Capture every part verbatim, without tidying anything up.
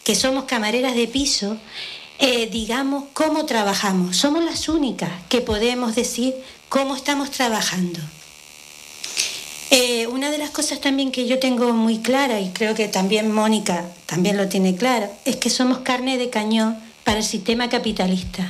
que somos camareras de piso, eh, digamos cómo trabajamos. Somos las únicas que podemos decir cómo estamos trabajando. Eh, una de las cosas también que yo tengo muy clara, y creo que también Mónica también lo tiene claro, es que somos carne de cañón para el sistema capitalista.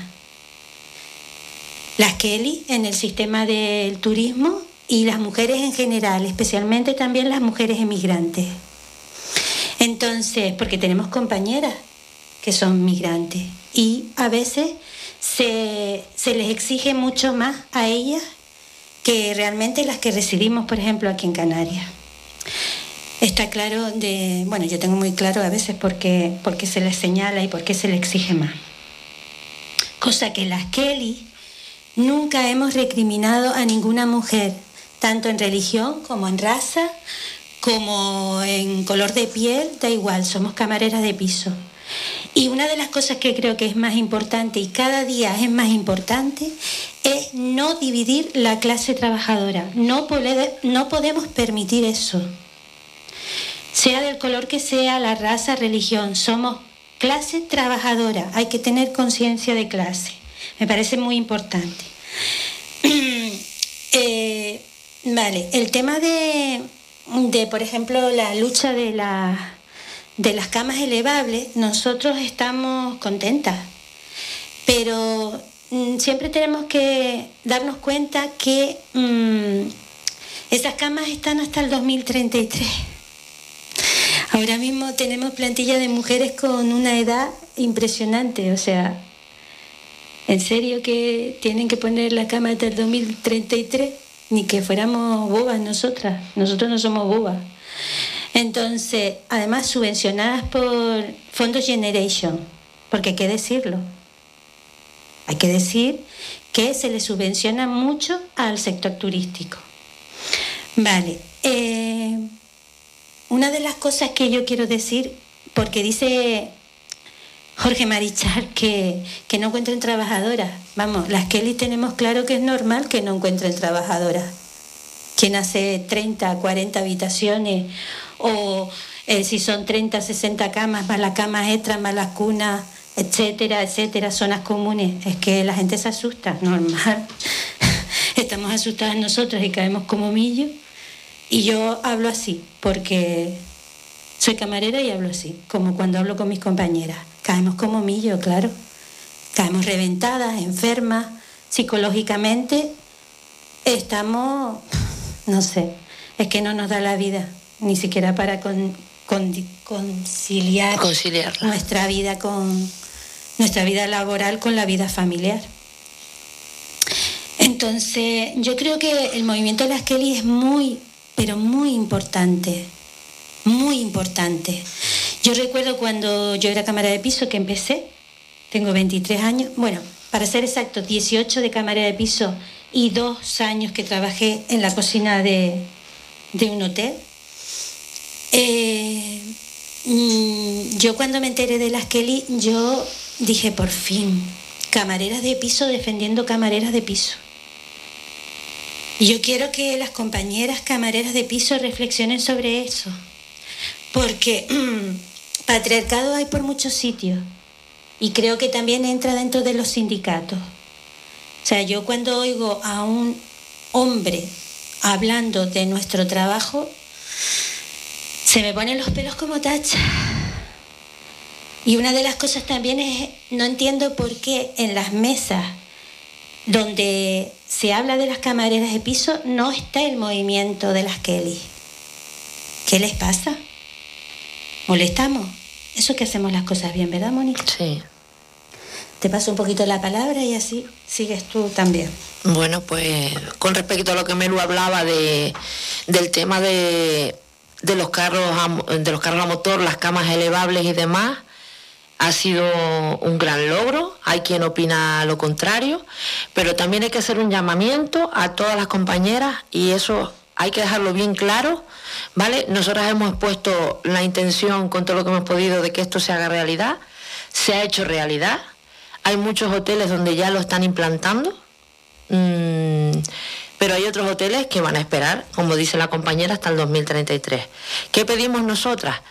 Las Kelly en el sistema del turismo y las mujeres en general, especialmente también las mujeres emigrantes. Entonces, porque tenemos compañeras que son migrantes y a veces se, se les exige mucho más a ellas que realmente las que residimos, por ejemplo, aquí en Canarias. Está claro de, bueno, yo tengo muy claro a veces por qué, por qué se les señala y por qué se les exige más. Cosa que las Kelly nunca hemos recriminado a ninguna mujer, tanto en religión como en raza, como en color de piel, da igual, somos camareras de piso. Y una de las cosas que creo que es más importante y cada día es más importante es no dividir la clase trabajadora. No, pode- no podemos permitir eso. Sea del color que sea, la raza, religión, somos clase trabajadora. Hay que tener conciencia de clase. Me parece muy importante. eh, vale, el tema de, de, por ejemplo, la lucha de, la, de las camas elevables, nosotros estamos contentas, pero mm, siempre tenemos que darnos cuenta que mm, esas camas están hasta el dos mil treinta y tres. Ahora mismo tenemos plantilla de mujeres con una edad impresionante, o sea, ¿en serio que tienen que poner la cama hasta el dos mil treinta y tres? Ni que fuéramos bobas nosotras. Nosotros no somos bobas. Entonces, además subvencionadas por Fondos Generation, porque hay que decirlo. Hay que decir que se le subvenciona mucho al sector turístico. Vale. Eh, una de las cosas que yo quiero decir, porque dice Jorge Marichal que, que no encuentren trabajadoras. Vamos, las Kelly tenemos claro que es normal que no encuentren trabajadoras. Quien hace treinta, cuarenta habitaciones o eh, si son treinta, sesenta camas, más las camas extras, más las cunas, etcétera, etcétera, zonas comunes. Es que la gente se asusta, normal. Estamos asustadas nosotras y caemos como millo. Y yo hablo así porque soy camarera y hablo así, como cuando hablo con mis compañeras. Caemos como millo, claro. Caemos reventadas, enfermas, psicológicamente. Estamos, no sé, es que no nos da la vida, ni siquiera para con, con, conciliar Conciliarla. nuestra vida con nuestra vida laboral con la vida familiar. Entonces, yo creo que el movimiento de las Kelly es muy, pero muy importante. Muy importante. Yo recuerdo cuando yo era camarera de piso que empecé, tengo veintitrés años, bueno, para ser exacto, dieciocho de camarera de piso y dos años que trabajé en la cocina de, de un hotel. Eh, yo cuando me enteré de las Kelly, yo dije, por fin, camareras de piso defendiendo camareras de piso. Y yo quiero que las compañeras camareras de piso reflexionen sobre eso. Porque patriarcado hay por muchos sitios y creo que también entra dentro de los sindicatos. O sea, yo cuando oigo a un hombre hablando de nuestro trabajo, se me ponen los pelos como tacha. Y una de las cosas también es, no entiendo por qué en las mesas donde se habla de las camareras de piso no está el movimiento de las Kelly. ¿Qué les pasa? ¿Molestamos? Eso es que hacemos las cosas bien, ¿verdad, Mónica? Sí. Te paso un poquito la palabra y así sigues tú también. Bueno, pues con respecto a lo que Melu hablaba de, del tema de, de los carros a, de los carros a motor, las camas elevables y demás, ha sido un gran logro. Hay quien opina lo contrario, pero también hay que hacer un llamamiento a todas las compañeras y eso hay que dejarlo bien claro, ¿vale? Nosotras hemos puesto la intención con todo lo que hemos podido de que esto se haga realidad. Se ha hecho realidad. Hay muchos hoteles donde ya lo están implantando, mmm, pero hay otros hoteles que van a esperar, como dice la compañera, hasta el dos mil treinta y tres. ¿Qué pedimos nosotras?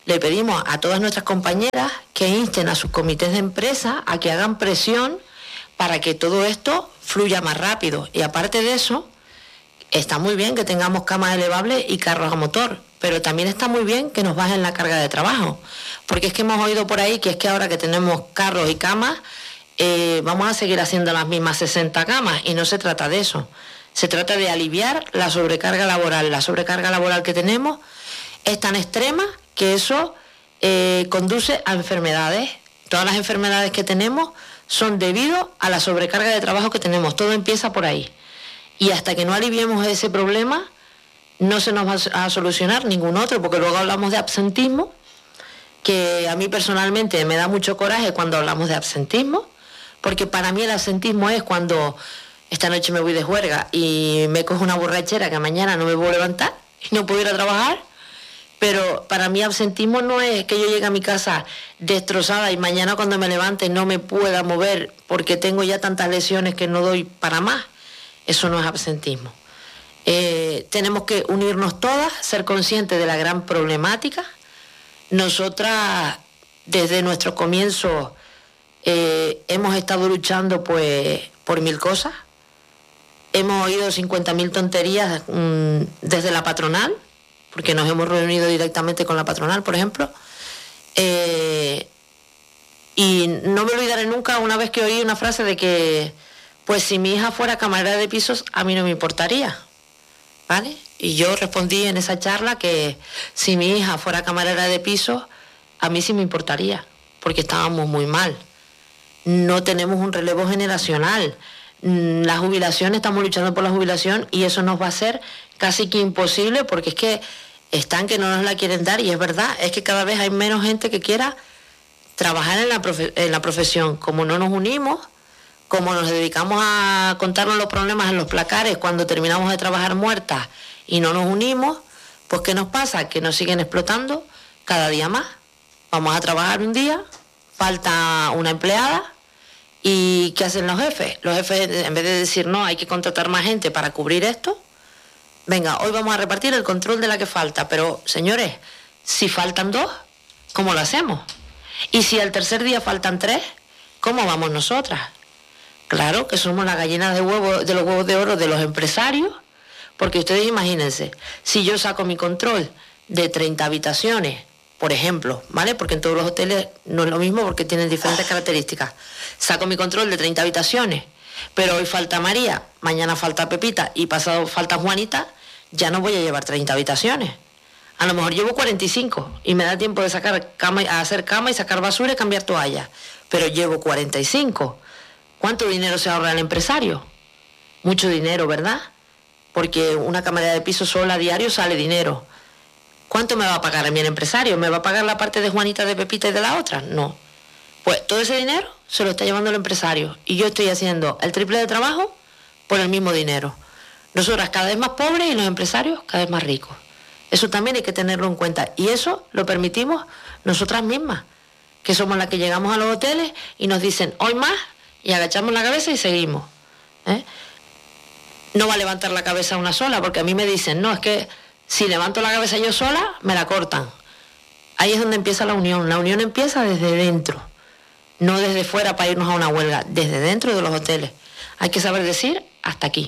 le pedimos a todas nuestras compañeras que insten a sus comités de empresa a que hagan presión para que todo esto fluya más rápido. Y aparte de eso, está muy bien que tengamos camas elevables y carros a motor, pero también está muy bien que nos bajen la carga de trabajo, porque es que hemos oído por ahí que es que ahora que tenemos carros y camas, eh, vamos a seguir haciendo las mismas sesenta camas, y no se trata de eso. Se trata de aliviar la sobrecarga laboral. La sobrecarga laboral que tenemos es tan extrema que eso eh, conduce a enfermedades. Todas las enfermedades que tenemos son debido a la sobrecarga de trabajo que tenemos. Todo empieza por ahí. Y hasta que no aliviemos ese problema, no se nos va a solucionar ningún otro, porque luego hablamos de absentismo, que a mí personalmente me da mucho coraje cuando hablamos de absentismo, porque para mí el absentismo es cuando esta noche me voy de juerga y me cojo una borrachera que mañana no me puedo levantar y no puedo ir a trabajar. Pero para mí absentismo no es que yo llegue a mi casa destrozada y mañana cuando me levante no me pueda mover porque tengo ya tantas lesiones que no doy para más. Eso no es absentismo. Eh, tenemos que unirnos todas, ser conscientes de la gran problemática. Nosotras, desde nuestro comienzo, eh, hemos estado luchando pues, por mil cosas. Hemos oído cincuenta mil tonterías mmm, desde la patronal, porque nos hemos reunido directamente con la patronal, por ejemplo. Eh, y no me olvidaré nunca una vez que oí una frase de que, pues si mi hija fuera camarera de pisos, a mí no me importaría, ¿vale? Y yo respondí en esa charla que si mi hija fuera camarera de pisos, a mí sí me importaría, porque estábamos muy mal. No tenemos un relevo generacional. La jubilación, estamos luchando por la jubilación y eso nos va a ser casi que imposible, porque es que están que no nos la quieren dar, y es verdad, es que cada vez hay menos gente que quiera trabajar en la, profe- en la profesión. Como no nos unimos, como nos dedicamos a contarnos los problemas en los placares cuando terminamos de trabajar muertas y no nos unimos, pues ¿qué nos pasa? Que nos siguen explotando cada día más. Vamos a trabajar un día, falta una empleada, ¿y qué hacen los jefes? Los jefes, en vez de decir no, hay que contratar más gente para cubrir esto, venga, hoy vamos a repartir el control de la que falta, pero señores, si faltan dos, ¿cómo lo hacemos? Y si al tercer día faltan tres, ¿cómo vamos nosotras? Claro que somos las gallinas de huevo, de los huevos de oro de los empresarios, porque ustedes imagínense, si yo saco mi control de treinta habitaciones, por ejemplo, ¿vale? Porque en todos los hoteles no es lo mismo porque tienen diferentes características. Saco mi control de treinta habitaciones, pero hoy falta María, mañana falta Pepita y pasado falta Juanita, ya no voy a llevar treinta habitaciones. A lo mejor llevo cuarenta y cinco y me da tiempo de sacar cama, hacer cama y sacar basura y cambiar toalla, pero llevo cuarenta y cinco. ¿Cuánto dinero se ahorra el empresario? Mucho dinero, ¿verdad? Porque una camarera de piso sola a diario sale dinero. ¿Cuánto me va a pagar a mí el empresario? ¿Me va a pagar la parte de Juanita, de Pepita y de la otra? No. Pues todo ese dinero se lo está llevando el empresario y yo estoy haciendo el triple de trabajo por el mismo dinero. Nosotras cada vez más pobres y los empresarios cada vez más ricos. Eso también hay que tenerlo en cuenta, y eso lo permitimos nosotras mismas, que somos las que llegamos a los hoteles y nos dicen hoy más, y agachamos la cabeza y seguimos. ¿Eh? No va a levantar la cabeza una sola, porque a mí me dicen, no, es que si levanto la cabeza yo sola, me la cortan. Ahí es donde empieza la unión. La unión empieza desde dentro, no desde fuera para irnos a una huelga, desde dentro de los hoteles. Hay que saber decir hasta aquí.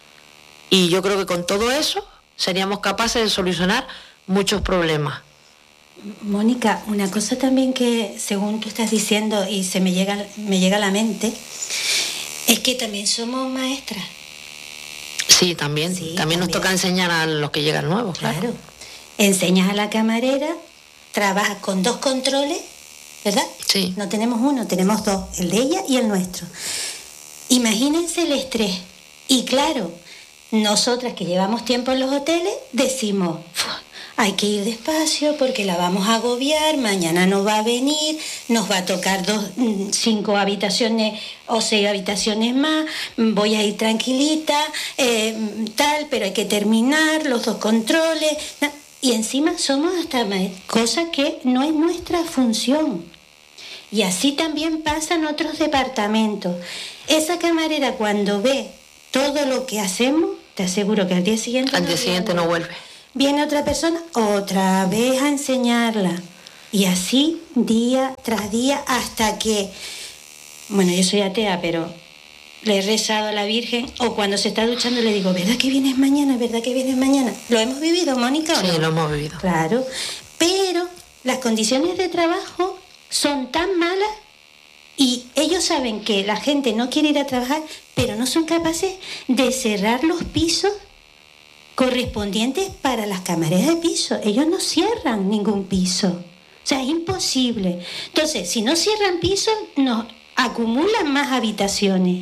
Y yo creo que con todo eso seríamos capaces de solucionar muchos problemas. Mónica, una cosa también que según tú estás diciendo y se me llega, me llega a la mente, es que también somos maestras. Sí, también. Sí, también, también nos toca enseñar a los que llegan nuevos, claro. Claro. Enseñas a la camarera, trabajas con dos controles, ¿verdad? Sí. No tenemos uno, tenemos dos, el de ella y el nuestro. Imagínense el estrés. Y claro, nosotras que llevamos tiempo en los hoteles decimos, hay que ir despacio porque la vamos a agobiar, mañana no va a venir, nos va a tocar dos, cinco habitaciones o seis habitaciones más, voy a ir tranquilita, eh, tal, pero hay que terminar los dos controles. Y encima somos hasta cosa que no es nuestra función. Y así también pasa en otros departamentos. Esa camarera cuando ve todo lo que hacemos, te aseguro que al día siguiente... Al día siguiente no vuelve. Viene otra persona, otra vez a enseñarla. Y así día tras día hasta que, bueno, yo soy atea, pero le he rezado a la Virgen, o cuando se está duchando le digo, ¿verdad que vienes mañana? ¿Verdad que vienes mañana? ¿Lo hemos vivido, Mónica, o no? Sí, lo hemos vivido. Claro, pero las condiciones de trabajo son tan malas y ellos saben que la gente no quiere ir a trabajar, pero no son capaces de cerrar los pisos correspondientes para las camareras de piso. Ellos no cierran ningún piso. O sea, es imposible. Entonces, si no cierran pisos, nos acumulan más habitaciones.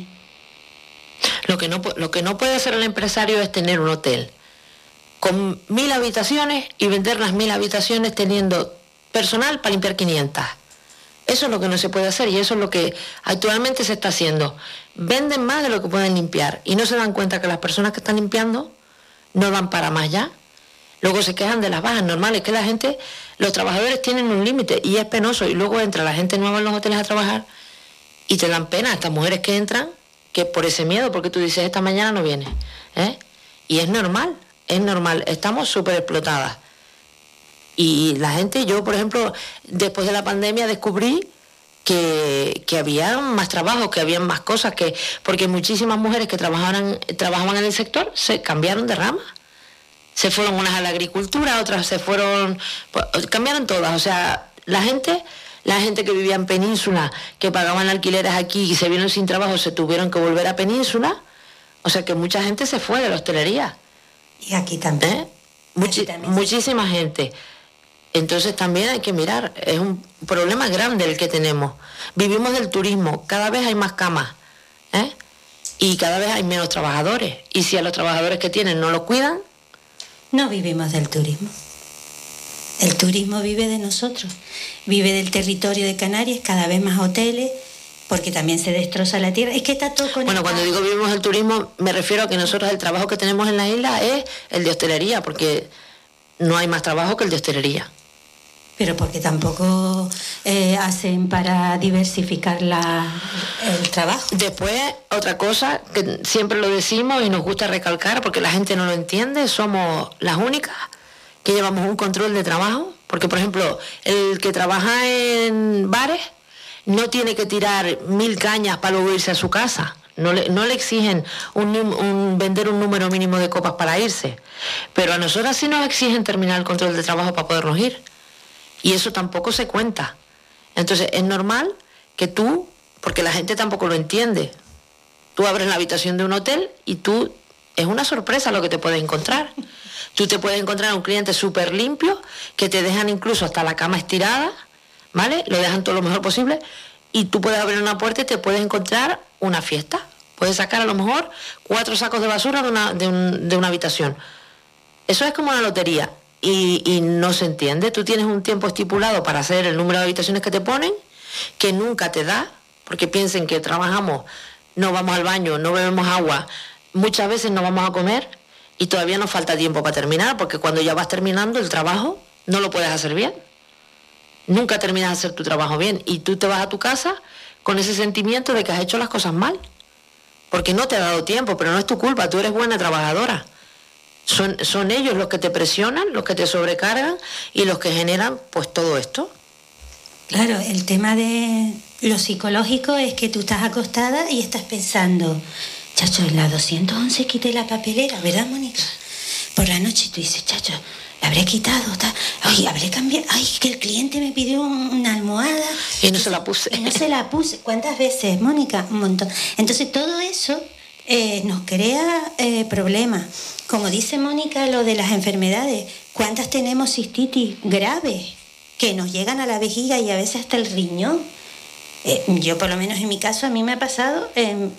Lo que no, lo que no puede hacer el empresario es tener un hotel con mil habitaciones y vender las mil habitaciones teniendo personal para limpiar quinientas. Eso es lo que no se puede hacer y eso es lo que actualmente se está haciendo. Venden más de lo que pueden limpiar y no se dan cuenta que las personas que están limpiando no dan para más ya. Luego se quejan de las bajas normales, que la gente, los trabajadores tienen un límite y es penoso. Y luego entra la gente nueva en los hoteles a trabajar y te dan pena estas mujeres que entran, que por ese miedo, porque tú dices, esta mañana no viene. ¿eh? Y es normal, es normal. Estamos súper explotadas. Y la gente, yo por ejemplo, después de la pandemia descubrí que, que había más trabajo, que había más cosas, que porque muchísimas mujeres que trabajaban, trabajaban en el sector se cambiaron de rama. Se fueron unas a la agricultura, otras se fueron, pues, cambiaron todas. O sea, la gente, la gente que vivía en Península, que pagaban alquileres aquí y se vieron sin trabajo, se tuvieron que volver a Península. O sea que mucha gente se fue de la hostelería. Y aquí también. ¿Eh? Muchi- aquí también. Muchísima gente. Entonces también hay que mirar, es un problema grande el que tenemos. Vivimos del turismo, cada vez hay más camas, ¿eh? Y cada vez hay menos trabajadores. Y si a los trabajadores que tienen no los cuidan... No vivimos del turismo. El turismo vive de nosotros, vive del territorio de Canarias, cada vez más hoteles, porque también se destroza la tierra. Es que está todo conectado. Bueno, cuando digo vivimos del turismo, me refiero a que nosotros el trabajo que tenemos en la isla es el de hostelería, porque no hay más trabajo que el de hostelería. Pero porque tampoco eh, hacen para diversificar la, el trabajo. Después, otra cosa que siempre lo decimos y nos gusta recalcar porque la gente no lo entiende, somos las únicas que llevamos un control de trabajo. Porque, por ejemplo, el que trabaja en bares no tiene que tirar mil cañas para luego irse a su casa. No le, no le exigen un, un, vender un número mínimo de copas para irse. Pero a nosotras sí nos exigen terminar el control de trabajo para podernos ir. Y eso tampoco se cuenta. Entonces es normal que tú, porque la gente tampoco lo entiende, tú abres la habitación de un hotel y tú, es una sorpresa lo que te puedes encontrar. Tú te puedes encontrar a un cliente súper limpio, que te dejan incluso hasta la cama estirada, ¿vale? Lo dejan todo lo mejor posible y tú puedes abrir una puerta y te puedes encontrar una fiesta. Puedes sacar a lo mejor cuatro sacos de basura de una, de un, de una habitación. Eso es como una lotería. Y, y no se entiende. Tú tienes un tiempo estipulado para hacer el número de habitaciones que te ponen, que nunca te da, porque piensen que trabajamos, no vamos al baño, no bebemos agua, muchas veces no vamos a comer y todavía nos falta tiempo para terminar, porque cuando ya vas terminando el trabajo no lo puedes hacer bien. Nunca terminas de hacer tu trabajo bien y tú te vas a tu casa con ese sentimiento de que has hecho las cosas mal, porque no te ha dado tiempo, pero no es tu culpa, tú eres buena trabajadora. Son, son ellos los que te presionan, los que te sobrecargan y los que generan pues todo esto. Claro, el tema de lo psicológico es que tú estás acostada y estás pensando, chacho, en la doscientos once quité la papelera, ¿verdad, Mónica? Por la noche tú dices, chacho, la habré quitado, está, ay, habré cambiado, ay, que el cliente me pidió una almohada. Y no se la puse. Y no se la puse. ¿Cuántas veces, Mónica? Un montón. Entonces todo eso eh, nos crea eh, problemas. Como dice Mónica, lo de las enfermedades, ¿cuántas tenemos cistitis graves que nos llegan a la vejiga y a veces hasta el riñón? Eh, yo, por lo menos en mi caso, a mí me ha pasado eh,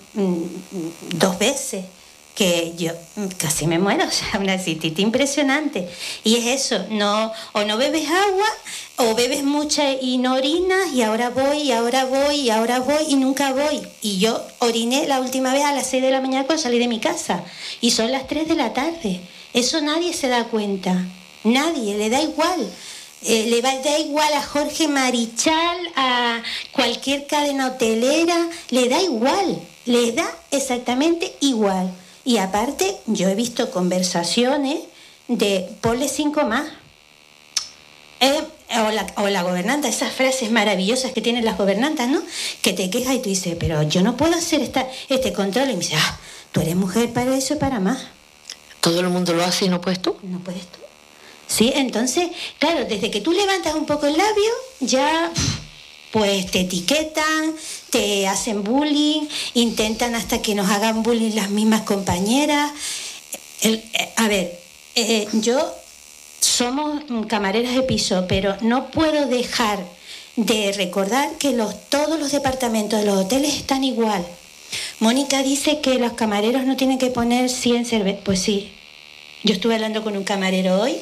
dos veces que yo casi me muero, o sea, una cistitis impresionante. Y es eso, no, o no bebes agua, o bebes mucha y no orinas, y ahora voy, y ahora voy, y ahora voy, y nunca voy. Y yo oriné la última vez a las seis de la mañana cuando salí de mi casa, y son las tres de la tarde. Eso nadie se da cuenta, nadie, le da igual. Eh, le va, da igual a Jorge Marichal, a cualquier cadena hotelera, le da igual, le da exactamente igual. Y aparte, yo he visto conversaciones de ponle cinco más. Eh, o la, o la gobernanta, esas frases maravillosas que tienen las gobernantas, ¿no? Que te quejas y tú dices, pero yo no puedo hacer esta, este control. Y me dice, ah, tú eres mujer para eso y para más. ¿Todo el mundo lo hace y no puedes tú? No puedes tú. Sí, entonces, claro, desde que tú levantas un poco el labio, ya pues te etiquetan, te hacen bullying, intentan hasta que nos hagan bullying las mismas compañeras. El, eh, a ver, eh, yo somos camareras de piso, pero no puedo dejar de recordar que los, todos los departamentos de los hoteles están igual. Mónica dice que los camareros no tienen que poner cien cervezas. Pues sí, yo estuve hablando con un camarero hoy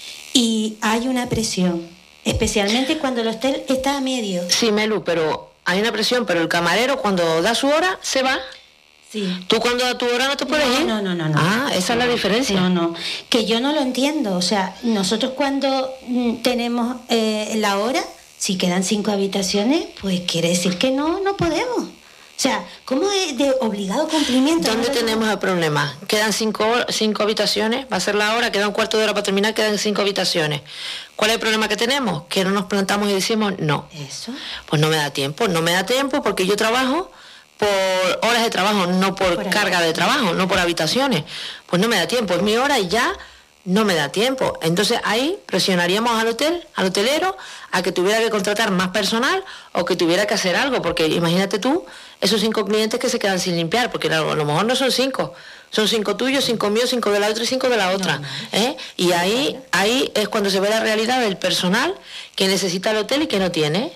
y hay una presión, especialmente cuando el hotel está a medio. Sí, Melu, pero hay una presión, pero el camarero cuando da su hora se va. Sí. ¿Tú cuando da tu hora no te puedes no, ir? No, no, no, no. Ah, esa es la diferencia. No, no, que yo no lo entiendo. O sea, nosotros cuando mm, tenemos eh, la hora, si quedan cinco habitaciones, pues quiere decir que no, no podemos. O sea, ¿cómo es de obligado cumplimiento? ¿Dónde ¿No? tenemos el problema? Quedan cinco, cinco habitaciones, va a ser la hora, queda un cuarto de hora para terminar, quedan cinco habitaciones. ¿Cuál es el problema que tenemos? Que no nos plantamos y decimos no. Eso. Pues no me da tiempo, no me da tiempo porque yo trabajo por horas de trabajo, no por, por carga de trabajo, no por habitaciones. Pues no me da tiempo, es mi hora y ya no me da tiempo. Entonces ahí presionaríamos al hotel, al hotelero, a que tuviera que contratar más personal o que tuviera que hacer algo, porque imagínate tú, esos cinco clientes que se quedan sin limpiar, porque a lo mejor no son cinco, son cinco tuyos, cinco míos, cinco de la otra y cinco de la otra. No, no. ¿eh? Y ahí, ahí es cuando se ve la realidad del personal que necesita el hotel y que no tiene.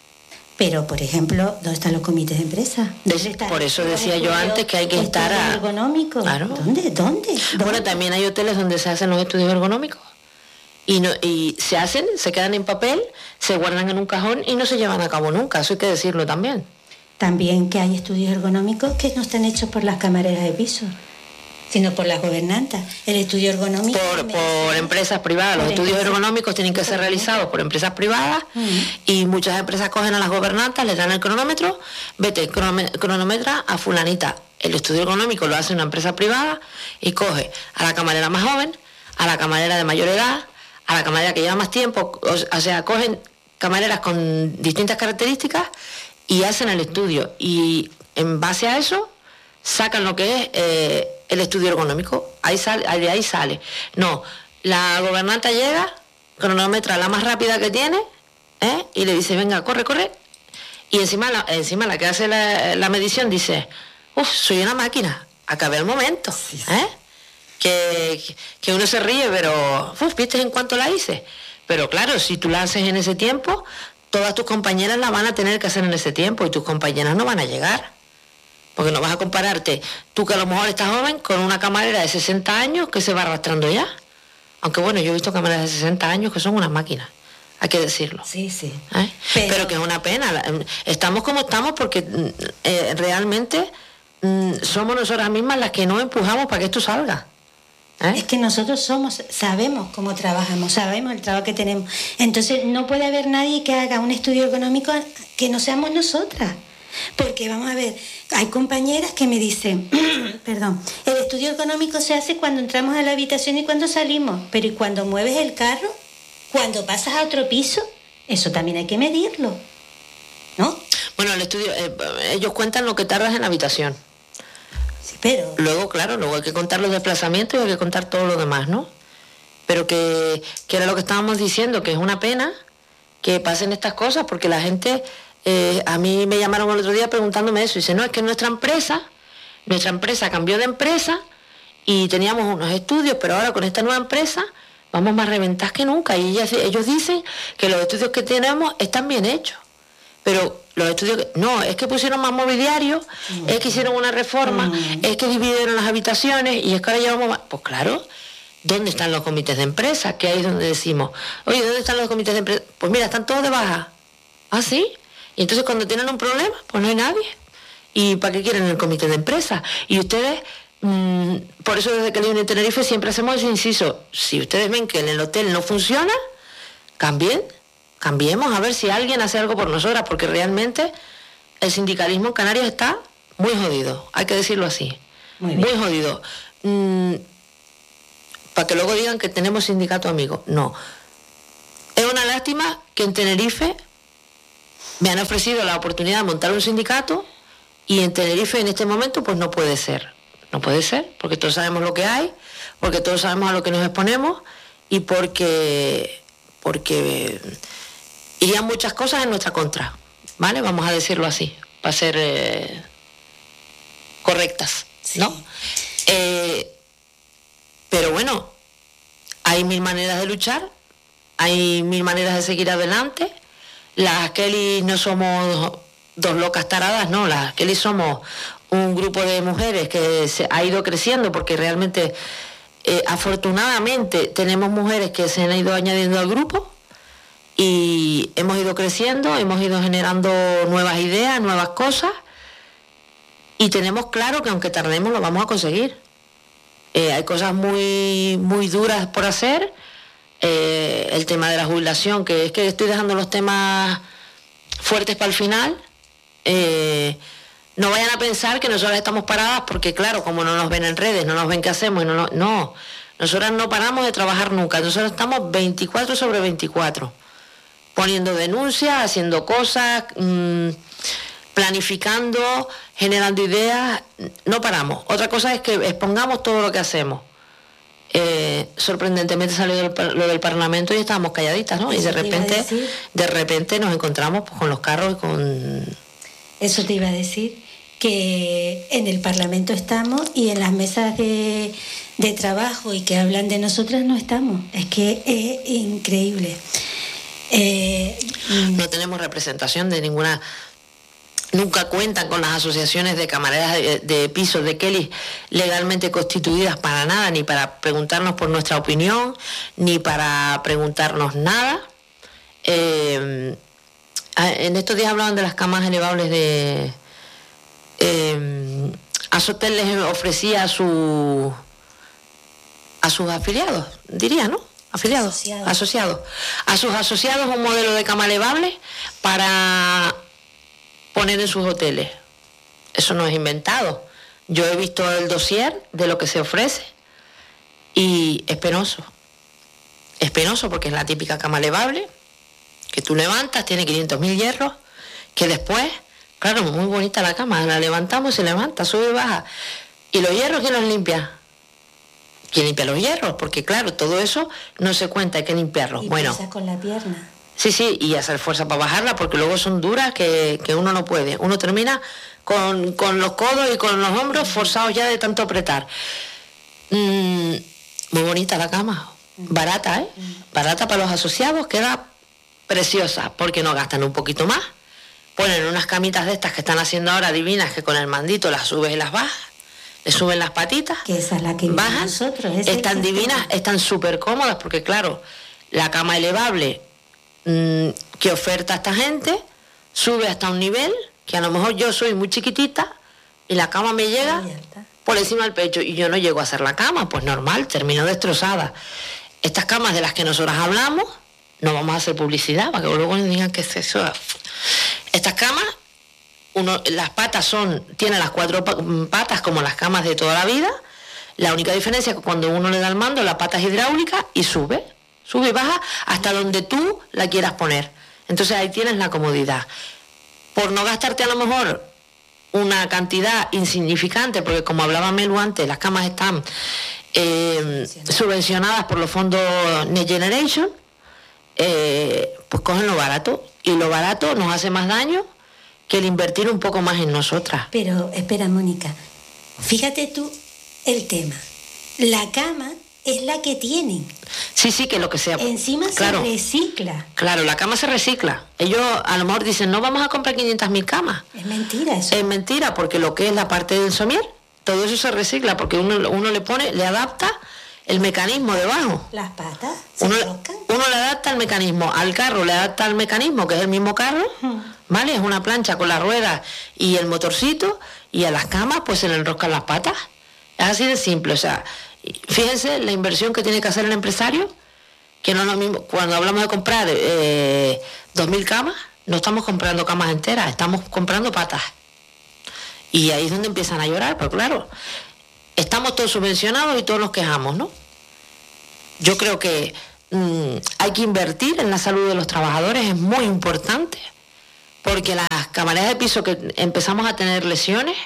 Pero, por ejemplo, ¿dónde están los comités de empresa? De, por eso decía yo antes que hay que estar a... ergonómico. Claro. ¿Dónde? ¿Dónde? ¿Dónde? Bueno, también hay hoteles donde se hacen los estudios ergonómicos. Y, no, y se hacen, se quedan en papel, se guardan en un cajón y no se llevan a cabo nunca. Eso hay que decirlo también. También que hay estudios ergonómicos que no están hechos por las camareras de piso, sino por las gobernantas. El estudio ergonómico... Por, por empresas privadas. Los estudios empresas. ergonómicos tienen que ser realizados por empresas privadas uh-huh. y muchas empresas cogen a las gobernantas, les dan el cronómetro, vete, cronometra a fulanita. El estudio ergonómico lo hace una empresa privada y coge a la camarera más joven, a la camarera de mayor edad, a la camarera que lleva más tiempo, o, o sea, cogen camareras con distintas características y hacen el estudio. Y en base a eso sacan lo que es eh, el estudio ergonómico. Ahí sale, de ahí sale. No, la gobernanta llega, cronometra la más rápida que tiene, ¿eh? Y le dice, venga, corre, corre. Y encima la, encima la que hace la, la medición dice, uff, soy una máquina, acabé el momento. ¿eh? Que, que uno se ríe, pero, uff, ¿viste en cuánto la hice? Pero claro, si tú la haces en ese tiempo, todas tus compañeras la van a tener que hacer en ese tiempo y tus compañeras no van a llegar. Porque no vas a compararte, tú que a lo mejor estás joven, con una camarera de sesenta años que se va arrastrando ya. Aunque bueno, yo he visto camareras de sesenta años que son unas máquinas, hay que decirlo. Sí, sí. ¿Eh? Pero... Pero que es una pena. Estamos como estamos porque eh, realmente mm, somos nosotras mismas las que no empujamos para que esto salga. ¿Eh? Es que nosotros somos, sabemos cómo trabajamos, sabemos el trabajo que tenemos. Entonces no puede haber nadie que haga un estudio económico que no seamos nosotras. Porque vamos a ver, hay compañeras que me dicen, perdón, el estudio económico se hace cuando entramos a la habitación y cuando salimos, pero ¿y cuando mueves el carro? Cuando pasas a otro piso, eso también hay que medirlo, ¿no? Bueno, el estudio, eh, ellos cuentan lo que tardas en la habitación. Sí, pero... Luego, claro, luego hay que contar los desplazamientos y hay que contar todo lo demás, ¿no? Pero que, que era lo que estábamos diciendo, que es una pena que pasen estas cosas porque la gente... Eh, a mí me llamaron el otro día preguntándome eso. Dice, no, es que nuestra empresa, nuestra empresa cambió de empresa y teníamos unos estudios, pero ahora con esta nueva empresa vamos más reventadas que nunca. Y ellas, ellos dicen que los estudios que tenemos están bien hechos. Pero los estudios, que, no, es que pusieron más mobiliario, mm. es que hicieron una reforma, mm. es que dividieron las habitaciones y es que ahora llevamos más. Pues claro, ¿dónde están los comités de empresa? Que ahí es donde decimos, oye, ¿dónde están los comités de empresa? Pues mira, están todos de baja. ¿Ah, sí? Y entonces cuando tienen un problema, pues no hay nadie. ¿Y para qué quieren el comité de empresa? Y ustedes, mmm, por eso desde que le vine a Tenerife siempre hacemos ese inciso. Si ustedes ven que en el hotel no funciona, cambien, cambiemos a ver si alguien hace algo por nosotras, porque realmente el sindicalismo en Canarias está muy jodido, hay que decirlo así. Muy, muy jodido. Mm, para que luego digan que tenemos sindicato amigo. No. Es una lástima que en Tenerife me han ofrecido la oportunidad de montar un sindicato y en Tenerife en este momento pues no puede ser. No puede ser, porque todos sabemos lo que hay, porque todos sabemos a lo que nos exponemos y porque, porque irían muchas cosas en nuestra contra, ¿vale? Vamos a decirlo así, para ser eh, correctas, ¿no? Sí. Eh, pero bueno, hay mil maneras de luchar, hay mil maneras de seguir adelante. Las Kelly no somos dos locas taradas, no, las Kelly somos un grupo de mujeres que se ha ido creciendo porque realmente, eh, afortunadamente, tenemos mujeres que se han ido añadiendo al grupo y hemos ido creciendo, hemos ido generando nuevas ideas, nuevas cosas y tenemos claro que aunque tardemos lo vamos a conseguir. Eh, hay cosas muy, muy duras por hacer, eh, el tema de la jubilación, que es que estoy dejando los temas fuertes para el final. Eh, no vayan a pensar que nosotras estamos paradas porque claro, como no nos ven en redes, no nos ven qué hacemos y no, no, no, nosotras no paramos de trabajar nunca, nosotros estamos veinticuatro sobre veinticuatro poniendo denuncias, haciendo cosas, mmm, planificando, generando ideas, no paramos. Otra cosa es que expongamos todo lo que hacemos. Eh, sorprendentemente salió del, lo del Parlamento y estábamos calladitas, ¿no? Y de repente, de repente nos encontramos pues, con los carros y con... Eso te iba a decir, que en el Parlamento estamos y en las mesas de, de trabajo y que hablan de nosotras no estamos. Es que es increíble. Eh, no tenemos representación de ninguna... Nunca cuentan con las asociaciones de camareras de, de pisos de Kelly legalmente constituidas para nada, ni para preguntarnos por nuestra opinión, ni para preguntarnos nada. Eh, en estos días hablaban de las camas elevables de... Eh, Azotel les ofrecía a, su, a sus afiliados, diría, ¿no? Afiliados, asociados. asociados. A sus asociados un modelo de cama elevable para... poner en sus hoteles. Eso no es inventado. Yo he visto el dossier de lo que se ofrece y es penoso. Es penoso porque es la típica cama elevable que tú levantas, tiene quinientos mil hierros, que después, claro, muy bonita la cama, la levantamos y se levanta, sube y baja. ¿Y los hierros quién los limpia? ¿Quién limpia los hierros? Porque claro, todo eso no se cuenta, hay que limpiarlos. Y bueno, con la pierna. Sí, sí, y hacer fuerza para bajarla, porque luego son duras que, que uno no puede. Uno termina con, con los codos y con los hombros forzados ya de tanto apretar. Mm, muy bonita la cama, barata, ¿eh? Barata para los asociados, queda preciosa, porque no gastan un poquito más. Ponen unas camitas de estas que están haciendo ahora divinas, que con el mandito las subes y las bajas, le suben las patitas, que esa es la que bajan, nosotros, están divinas, está... están súper cómodas, porque claro, la cama elevable que oferta esta gente sube hasta un nivel que a lo mejor yo soy muy chiquitita y la cama me llega por encima del pecho y yo no llego a hacer la cama, pues normal, termino destrozada. Estas camas de las que nosotras hablamos, no vamos a hacer publicidad para que luego nos digan que es eso. Estas camas, uno, las patas son, tienen las cuatro patas como las camas de toda la vida. La única diferencia es que cuando uno le da el mando, la pata es hidráulica y sube. Sube y baja hasta donde tú la quieras poner. Entonces ahí tienes la comodidad. Por no gastarte a lo mejor una cantidad insignificante, porque como hablaba Melu antes, las camas están eh, subvencionadas por los fondos Next Generation, eh, pues cogen lo barato. Y lo barato nos hace más daño que el invertir un poco más en nosotras. Pero espera, Mónica, fíjate tú el tema. La cama es la que tienen. Sí, sí, que lo que sea. Encima claro, se recicla. Claro, la cama se recicla. Ellos a lo mejor dicen, no vamos a comprar quinientas mil camas. Es mentira eso. Es mentira, porque lo que es la parte del somier, todo eso se recicla, porque uno, uno le pone, le adapta el mecanismo debajo. Las patas se uno, colocan. Uno le adapta el mecanismo. Al carro le adapta el mecanismo, que es el mismo carro, hmm. ¿vale? Es una plancha con la rueda y el motorcito, y a las camas pues se le enroscan las patas. Es así de simple, o sea... Fíjense la inversión que tiene que hacer el empresario, que no es lo mismo. Cuando hablamos de comprar eh, dos mil camas, no estamos comprando camas enteras, estamos comprando patas. Y ahí es donde empiezan a llorar, pero claro, estamos todos subvencionados y todos nos quejamos, ¿no? Yo creo que mmm, hay que invertir en la salud de los trabajadores, es muy importante, porque las camareras de piso que empezamos a tener lesiones,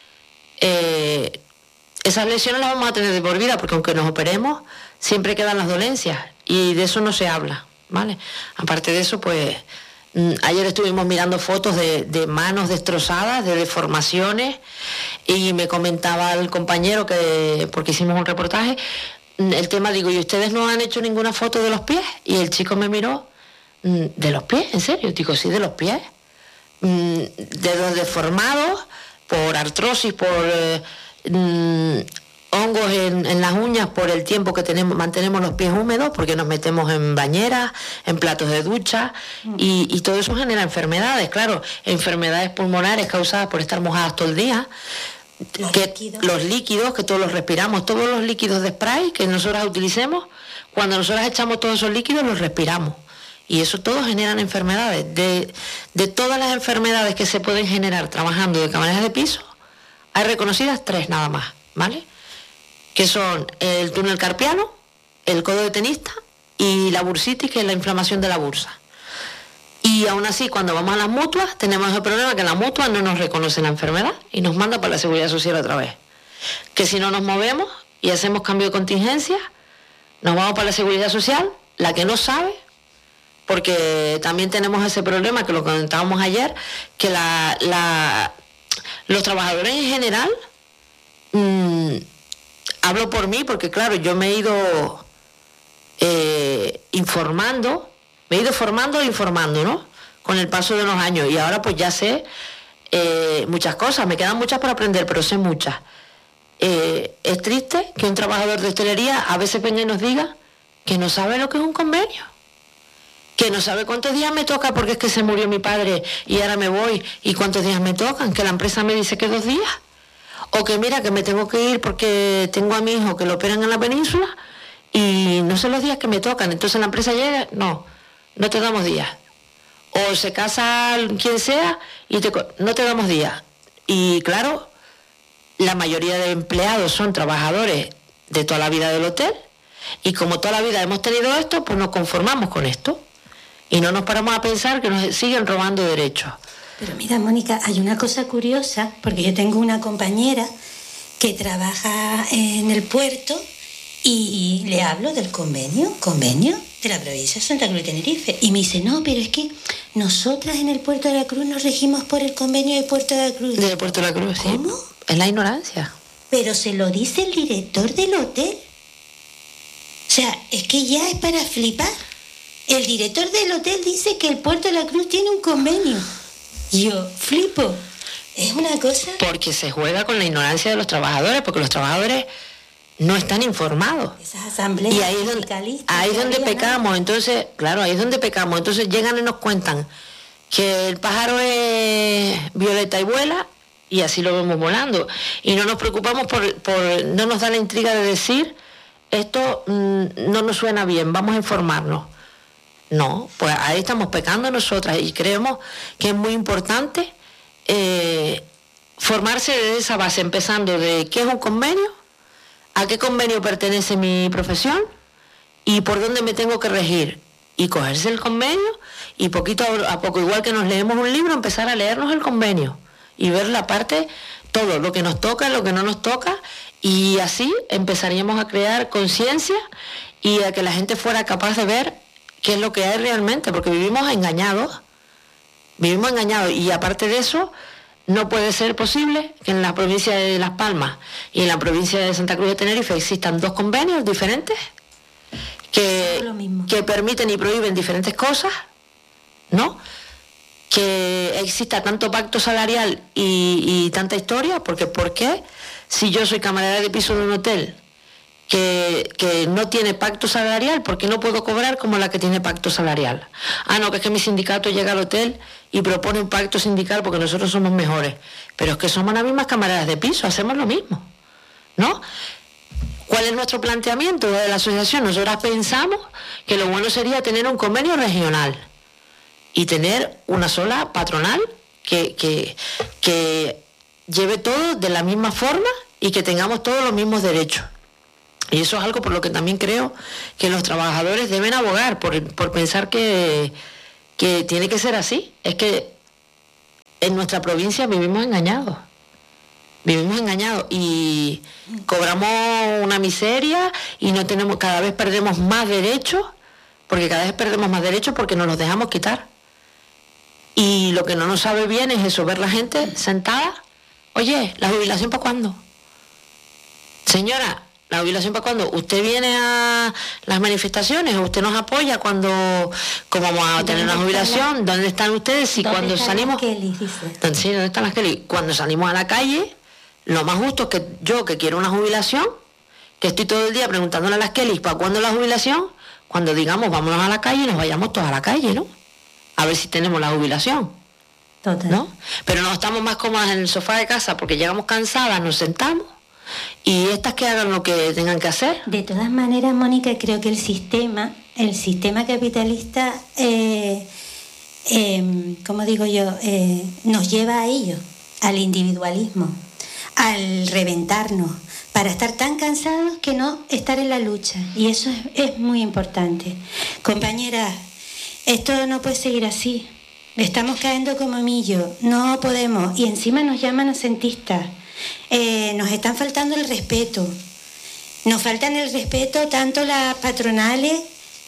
eh, esas lesiones las vamos a tener de por vida, porque aunque nos operemos, siempre quedan las dolencias, y de eso no se habla, ¿vale? Aparte de eso, pues, mmm, ayer estuvimos mirando fotos de, de manos destrozadas, de deformaciones, y me comentaba el compañero que, porque hicimos un reportaje, el tema, digo, ¿y ustedes no han hecho ninguna foto de los pies? Y el chico me miró, ¿de los pies? ¿En serio? Digo, sí, de los pies. Dedos deformados por artrosis, por eh, mm, hongos en, en las uñas, por el tiempo que tenemos, mantenemos los pies húmedos, porque nos metemos en bañeras, en platos de ducha, mm. y, y todo eso genera enfermedades, claro, enfermedades pulmonares causadas por estar mojadas todo el día. Los, que, líquidos. los líquidos, que todos los respiramos, todos los líquidos de spray que nosotros utilicemos, cuando nosotros echamos todos esos líquidos, los respiramos. Y eso todo generan enfermedades. De, de todas las enfermedades que se pueden generar trabajando de camareras de piso, hay reconocidas tres nada más, ¿vale? Que son el túnel carpiano, el codo de tenista y la bursitis, que es la inflamación de la bursa. Y aún así, cuando vamos a las mutuas, tenemos el problema que la mutua no nos reconoce la enfermedad y nos manda para la Seguridad Social otra vez. Que si no nos movemos y hacemos cambio de contingencia, nos vamos para la Seguridad Social, la que no sabe, porque también tenemos ese problema que lo comentábamos ayer, que la, la, los trabajadores en general, mmm, hablo por mí, porque claro, yo me he ido eh, informando, me he ido formando e informando, ¿no? Con el paso de los años, y ahora pues ya sé eh, muchas cosas, me quedan muchas por aprender, pero sé muchas. Eh, es triste que un trabajador de hostelería a veces venga y nos diga que no sabe lo que es un convenio, que no sabe cuántos días me toca porque es que se murió mi padre y ahora me voy, y cuántos días me tocan, que la empresa me dice que dos días, o que mira que me tengo que ir porque tengo a mi hijo que lo operan en la península y no sé los días que me tocan, entonces la empresa llega, no, no te damos días, o se casa quien sea y te, no te damos días. Y claro, la mayoría de empleados son trabajadores de toda la vida del hotel, y como toda la vida hemos tenido esto, pues nos conformamos con esto y no nos paramos a pensar que nos siguen robando derechos. Pero mira, Mónica, hay una cosa curiosa, porque yo tengo una compañera que trabaja en el puerto y le hablo del convenio, convenio de la provincia de Santa Cruz de Tenerife, y me dice, no, pero es que nosotras en el puerto de la Cruz nos regimos por el convenio del puerto de la Cruz. Del puerto de la Cruz, sí. ¿Cómo? Es la ignorancia. Pero se lo dice el director del hotel. O sea, es que ya es para flipar. El director del hotel dice que el puerto de la Cruz tiene un convenio. Yo flipo. Es una cosa... Porque se juega con la ignorancia de los trabajadores, porque los trabajadores no están informados. Esas asambleas y ahí es donde, ahí es donde pecamos, entonces, claro, ahí es donde pecamos. Entonces llegan y nos cuentan que el pájaro es violeta y vuela, y así lo vemos volando. Y no nos preocupamos por, por no nos da la intriga de decir, esto mmm, no nos suena bien, vamos a informarnos. No, pues ahí estamos pecando nosotras, y creemos que es muy importante eh, formarse desde esa base, empezando de qué es un convenio, a qué convenio pertenece mi profesión y por dónde me tengo que regir, y cogerse el convenio y poquito a poco, igual que nos leemos un libro, empezar a leernos el convenio y ver la parte, todo, lo que nos toca, lo que no nos toca, y así empezaríamos a crear conciencia y a que la gente fuera capaz de ver qué es lo que hay realmente, porque vivimos engañados, vivimos engañados, y aparte de eso, no puede ser posible que en la provincia de Las Palmas y en la provincia de Santa Cruz de Tenerife existan dos convenios diferentes que, que permiten y prohíben diferentes cosas, ¿no? Que exista tanto pacto salarial y, y tanta historia, porque ¿por qué? Si yo soy camarera de piso de un hotel que, que no tiene pacto salarial, ¿por qué no puedo cobrar como la que tiene pacto salarial? Ah, no, que es que mi sindicato llega al hotel y propone un pacto sindical porque nosotros somos mejores. Pero es que somos las mismas camaradas de piso, hacemos lo mismo, ¿no? ¿Cuál es nuestro planteamiento de la asociación? Nosotras pensamos que lo bueno sería tener un convenio regional y tener una sola patronal que, que, que lleve todo de la misma forma y que tengamos todos los mismos derechos. Y eso es algo por lo que también creo que los trabajadores deben abogar, por, por pensar que, que tiene que ser así. Es que en nuestra provincia vivimos engañados. Vivimos engañados y cobramos una miseria y no tenemos, cada vez perdemos más derechos, porque cada vez perdemos más derechos porque nos los dejamos quitar. Y lo que no nos sabe bien es eso, ver la gente sentada. Oye, ¿la jubilación para cuándo? Señora, ¿la jubilación para cuándo? ¿Usted viene a las manifestaciones? ¿Usted nos apoya cuando cómo vamos a tener una jubilación? ¿Dónde están ustedes? Y cuando salimos... Kelly, dice. Sí, ¿dónde están las Kelly? Cuando salimos a la calle, lo más justo es que yo, que quiero una jubilación, que estoy todo el día preguntándole a las Kelly, ¿para cuándo la jubilación? Cuando digamos, vámonos a la calle y nos vayamos todos a la calle, ¿no? A ver si tenemos la jubilación. Total. ¿No? Pero no estamos más cómodas en el sofá de casa porque llegamos cansadas, nos sentamos y estas que hagan lo que tengan que hacer. De todas maneras, Mónica, creo que el sistema, el sistema capitalista, eh, eh, como digo yo, eh, nos lleva a ello, al individualismo, al reventarnos, para estar tan cansados que no estar en la lucha. Y eso es, es muy importante. Compañeras, esto no puede seguir así. Estamos cayendo como millo, no podemos. Y encima nos llaman asentistas. Eh, nos están faltando el respeto. Nos faltan el respeto tanto las patronales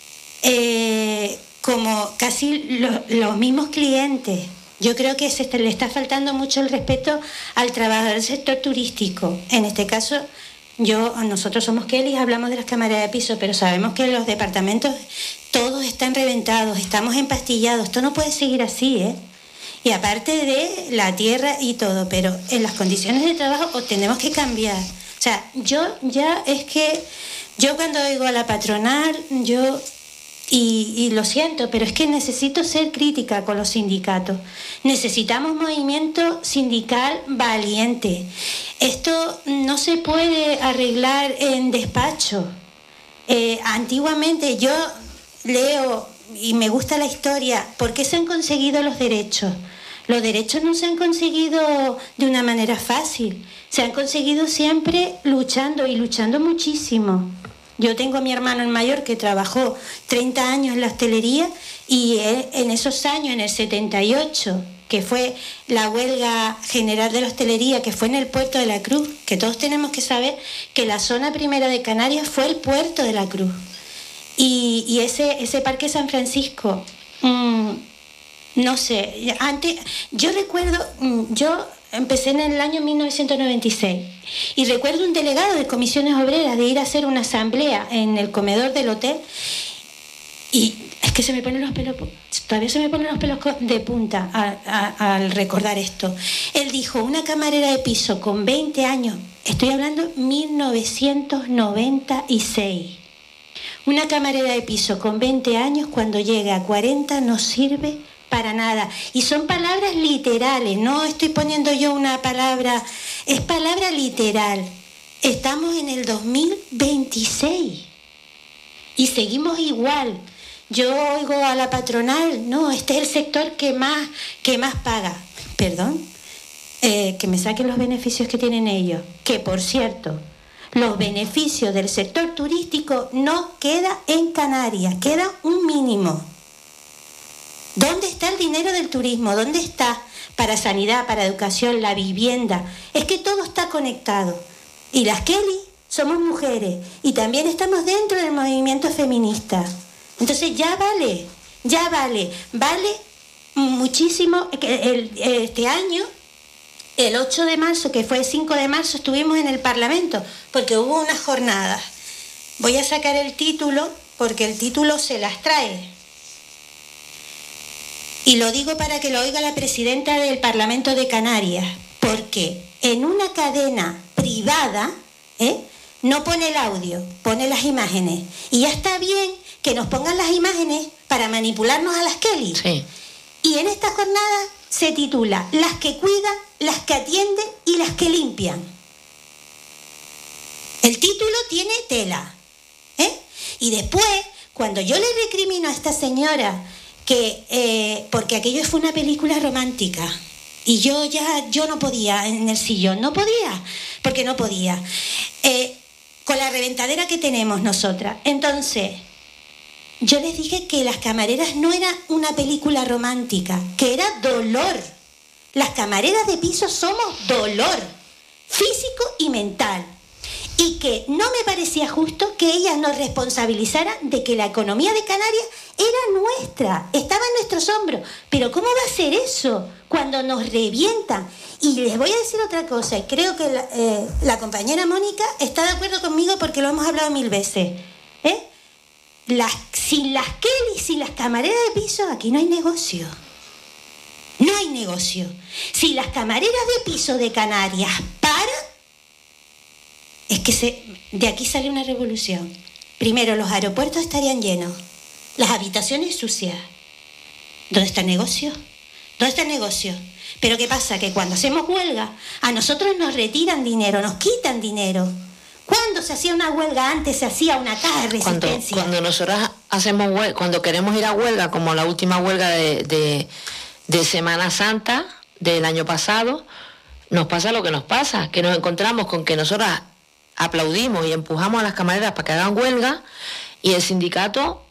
eh, como casi lo, los mismos clientes. Yo creo que se le está faltando mucho el respeto al trabajador del sector turístico. En este caso, yo, nosotros somos Kelly, hablamos de las cámaras de piso, pero sabemos que los departamentos todos están reventados, estamos empastillados. Esto no puede seguir así, ¿eh? Y aparte de la tierra y todo, pero en las condiciones de trabajo tenemos que cambiar. O sea, yo ya es que, yo cuando oigo a la patronal, yo, y, y lo siento, pero es que necesito ser crítica con los sindicatos. Necesitamos movimiento sindical valiente. Esto no se puede arreglar en despacho. Eh, antiguamente yo leo y me gusta la historia. ¿Por qué se han conseguido los derechos? Los derechos no se han conseguido de una manera fácil. Se han conseguido siempre luchando y luchando muchísimo. Yo tengo a mi hermano el mayor que trabajó treinta años en la hostelería y en esos años, en el setenta y ocho, que fue la huelga general de la hostelería, que fue en el puerto de la Cruz, que todos tenemos que saber que la zona primera de Canarias fue el puerto de la Cruz. Y, y ese, ese Parque San Francisco, mmm, no sé, antes, yo recuerdo, mmm, yo empecé en el año mil novecientos noventa y seis y recuerdo un delegado de comisiones obreras de ir a hacer una asamblea en el comedor del hotel y es que se me ponen los pelos, todavía se me ponen los pelos de punta a, a, al recordar esto. Él dijo, una camarera de piso con veinte años, estoy hablando mil novecientos noventa y seis, una camarera de piso con veinte años cuando llega a cuarenta no sirve para nada. Y son palabras literales, no estoy poniendo yo una palabra, es palabra literal. Estamos en el dos mil veintiséis y seguimos igual. Yo oigo a la patronal, no, este es el sector que más, que más paga. Perdón, eh, que me saquen los beneficios que tienen ellos. Que, por cierto, los beneficios del sector turístico no queda en Canarias, queda un mínimo. ¿Dónde está el dinero del turismo? ¿Dónde está para sanidad, para educación, la vivienda? Es que todo está conectado. Y las Kelly somos mujeres y también estamos dentro del movimiento feminista. Entonces ya vale, ya vale, vale muchísimo. El, el, este año, el ocho de marzo, que fue el cinco de marzo, estuvimos en el Parlamento porque hubo unas jornadas. Voy a sacar el título porque el título se las trae. Y lo digo para que lo oiga la presidenta del Parlamento de Canarias, porque en una cadena privada, ¿eh?, no pone el audio, pone las imágenes. Y ya está bien que nos pongan las imágenes para manipularnos a las Kelly. Sí. Y en esta jornada se titula Las que cuidan, las que atienden y las que limpian. El título tiene tela, ¿eh? Y después, cuando yo le recrimino a esta señora que, eh, porque aquello fue una película romántica, y yo ya, yo no podía en el sillón, no podía, porque no podía. Eh, con la reventadera que tenemos nosotras. Entonces, yo les dije que Las camareras no era una película romántica, que era dolor. Las camareras de piso somos dolor, físico y mental. Y que no me parecía justo que ellas nos responsabilizaran de que la economía de Canarias era nuestra, estaba en nuestros hombros. Pero ¿cómo va a ser eso cuando nos revientan? Y les voy a decir otra cosa, y creo que la, eh, la compañera Mónica está de acuerdo conmigo porque lo hemos hablado mil veces. ¿eh? Las, sin las Kelly, sin las camareras de piso, aquí no hay negocio. No hay negocio. Si las camareras de piso de Canarias paran, es que se, de aquí sale una revolución. Primero, los aeropuertos estarían llenos, las habitaciones sucias. ¿Dónde está el negocio? ¿Dónde está el negocio? Pero ¿qué pasa? Que cuando hacemos huelga, a nosotros nos retiran dinero, nos quitan dinero. ¿Cuándo se hacía una huelga? Antes se hacía una caja de resistencia. Cuando, cuando nosotros hacemos huelga, cuando queremos ir a huelga, como la última huelga de, de, de Semana Santa del año pasado, nos pasa lo que nos pasa, que nos encontramos con que nosotras aplaudimos y empujamos a las camareras para que hagan huelga y el sindicato,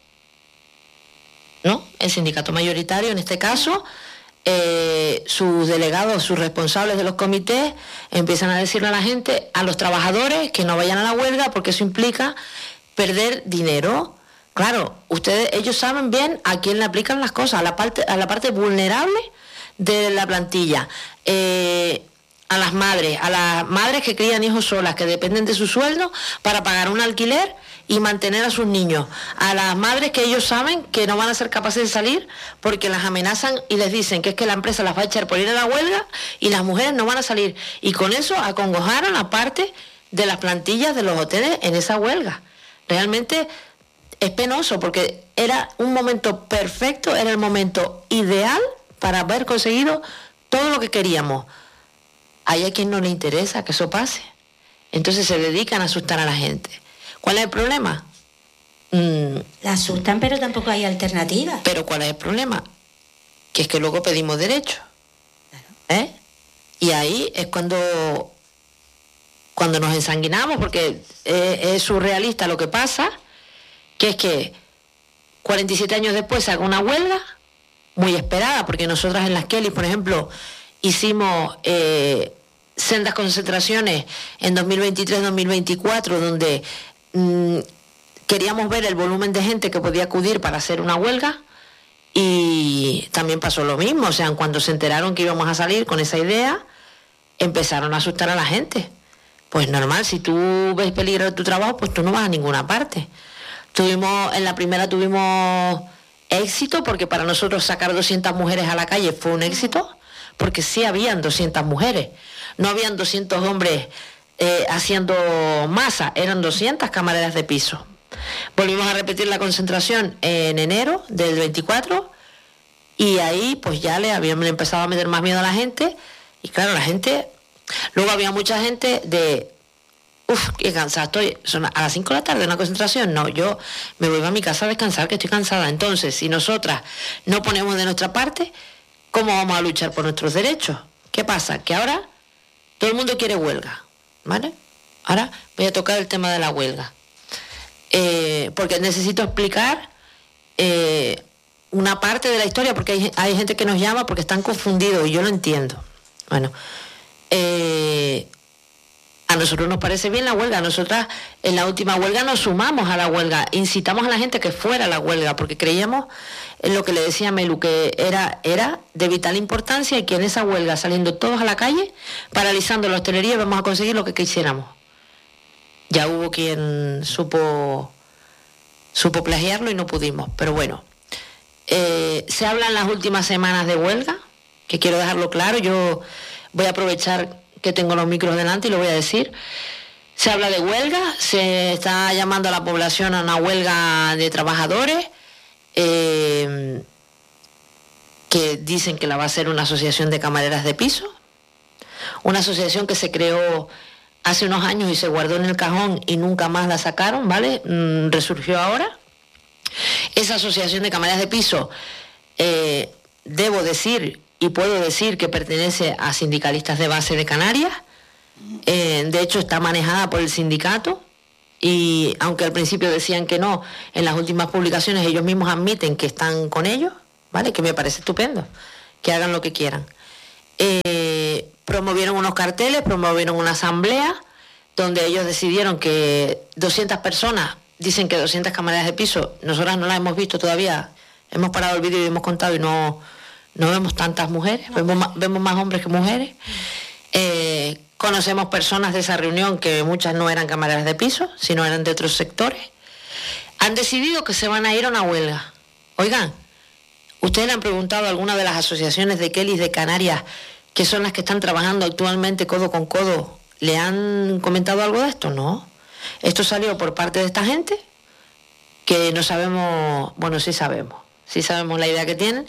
¿no? El sindicato mayoritario en este caso, eh, sus delegados, sus responsables de los comités empiezan a decirle a la gente, a los trabajadores, que no vayan a la huelga porque eso implica perder dinero. Claro, ustedes, ellos saben bien a quién le aplican las cosas, a la parte, a la parte vulnerable de la plantilla. Eh, a las madres, a las madres que crían hijos solas, que dependen de su sueldo para pagar un alquiler y mantener a sus niños, a las madres que ellos saben que no van a ser capaces de salir porque las amenazan y les dicen que es que la empresa las va a echar por ir a la huelga y las mujeres no van a salir, y con eso acongojaron a parte de las plantillas de los hoteles en esa huelga. Realmente es penoso porque era un momento perfecto, era el momento ideal para haber conseguido todo lo que queríamos. Hay a quien no le interesa que eso pase. Entonces se dedican a asustar a la gente. ¿Cuál es el problema? Mm, la asustan, pero tampoco hay alternativa. Pero ¿cuál es el problema? Que es que luego pedimos derechos. Claro. ¿Eh? Y ahí es cuando, cuando nos ensanguinamos, porque es, es surrealista lo que pasa, que es que cuarenta y siete años después se haga una huelga, muy esperada, porque nosotras en las Kelly, por ejemplo, hicimos eh, sendas concentraciones en dos mil veintitrés dos mil veinticuatro donde mmm, queríamos ver el volumen de gente que podía acudir para hacer una huelga, y también pasó lo mismo. O sea, cuando se enteraron que íbamos a salir con esa idea, empezaron a asustar a la gente. Pues normal, si tú ves peligro de tu trabajo, pues tú no vas a ninguna parte. Tuvimos, en la primera tuvimos éxito, porque para nosotros sacar doscientas mujeres a la calle fue un éxito, porque sí habían doscientas mujeres, no habían doscientos hombres eh, haciendo masa, eran doscientas camareras de piso. Volvimos a repetir la concentración en enero del veinticuatro, y ahí pues ya le habíamos empezado a meter más miedo a la gente, y claro, la gente, luego había mucha gente de, uff, qué cansada estoy, son a las cinco de la tarde una concentración, no, yo me voy a mi casa a descansar, que estoy cansada. Entonces, si nosotras no ponemos de nuestra parte, ¿cómo vamos a luchar por nuestros derechos? ¿Qué pasa? Que ahora todo el mundo quiere huelga, ¿vale? Ahora voy a tocar el tema de la huelga, eh, porque necesito explicar eh, una parte de la historia, porque hay, hay gente que nos llama porque están confundidos, y yo lo entiendo. Bueno, eh, a nosotros nos parece bien la huelga. Nosotras en la última huelga nos sumamos a la huelga, incitamos a la gente que fuera a la huelga, porque creíamos en lo que le decía Melu, que era, era de vital importancia, y que en esa huelga, saliendo todos a la calle, paralizando la hostelería, vamos a conseguir lo que quisiéramos. Ya hubo quien supo, supo plagiarlo y no pudimos, pero bueno. Eh, se habla en las últimas semanas de huelga, que quiero dejarlo claro. Yo voy a aprovechar que tengo los micros delante y lo voy a decir. Se habla de huelga, se está llamando a la población a una huelga de trabajadores, eh, que dicen que la va a hacer una asociación de camareras de piso, una asociación que se creó hace unos años y se guardó en el cajón y nunca más la sacaron, ¿vale? Mm, resurgió ahora. Esa asociación de camareras de piso, eh, debo decir y puedo decir que pertenece a sindicalistas de base de Canarias. Eh, de hecho está manejada por el sindicato, y aunque al principio decían que no, en las últimas publicaciones ellos mismos admiten que están con ellos, ¿vale? Que me parece estupendo, que hagan lo que quieran. Eh, promovieron unos carteles, promovieron una asamblea, donde ellos decidieron que doscientas personas, dicen que doscientas camareras de piso, nosotras no las hemos visto todavía, hemos parado el vídeo y hemos contado y no, no vemos tantas mujeres, no. vemos, más, vemos más hombres que mujeres. Eh, conocemos personas de esa reunión que muchas no eran camareras de piso, sino eran de otros sectores. Han decidido que se van a ir a una huelga. Oigan, ¿ustedes le han preguntado a alguna de las asociaciones de Kellys de Canarias, que son las que están trabajando actualmente codo con codo, le han comentado algo de esto? No. Esto salió por parte de esta gente, que no sabemos, bueno, sí sabemos, sí sabemos la idea que tienen.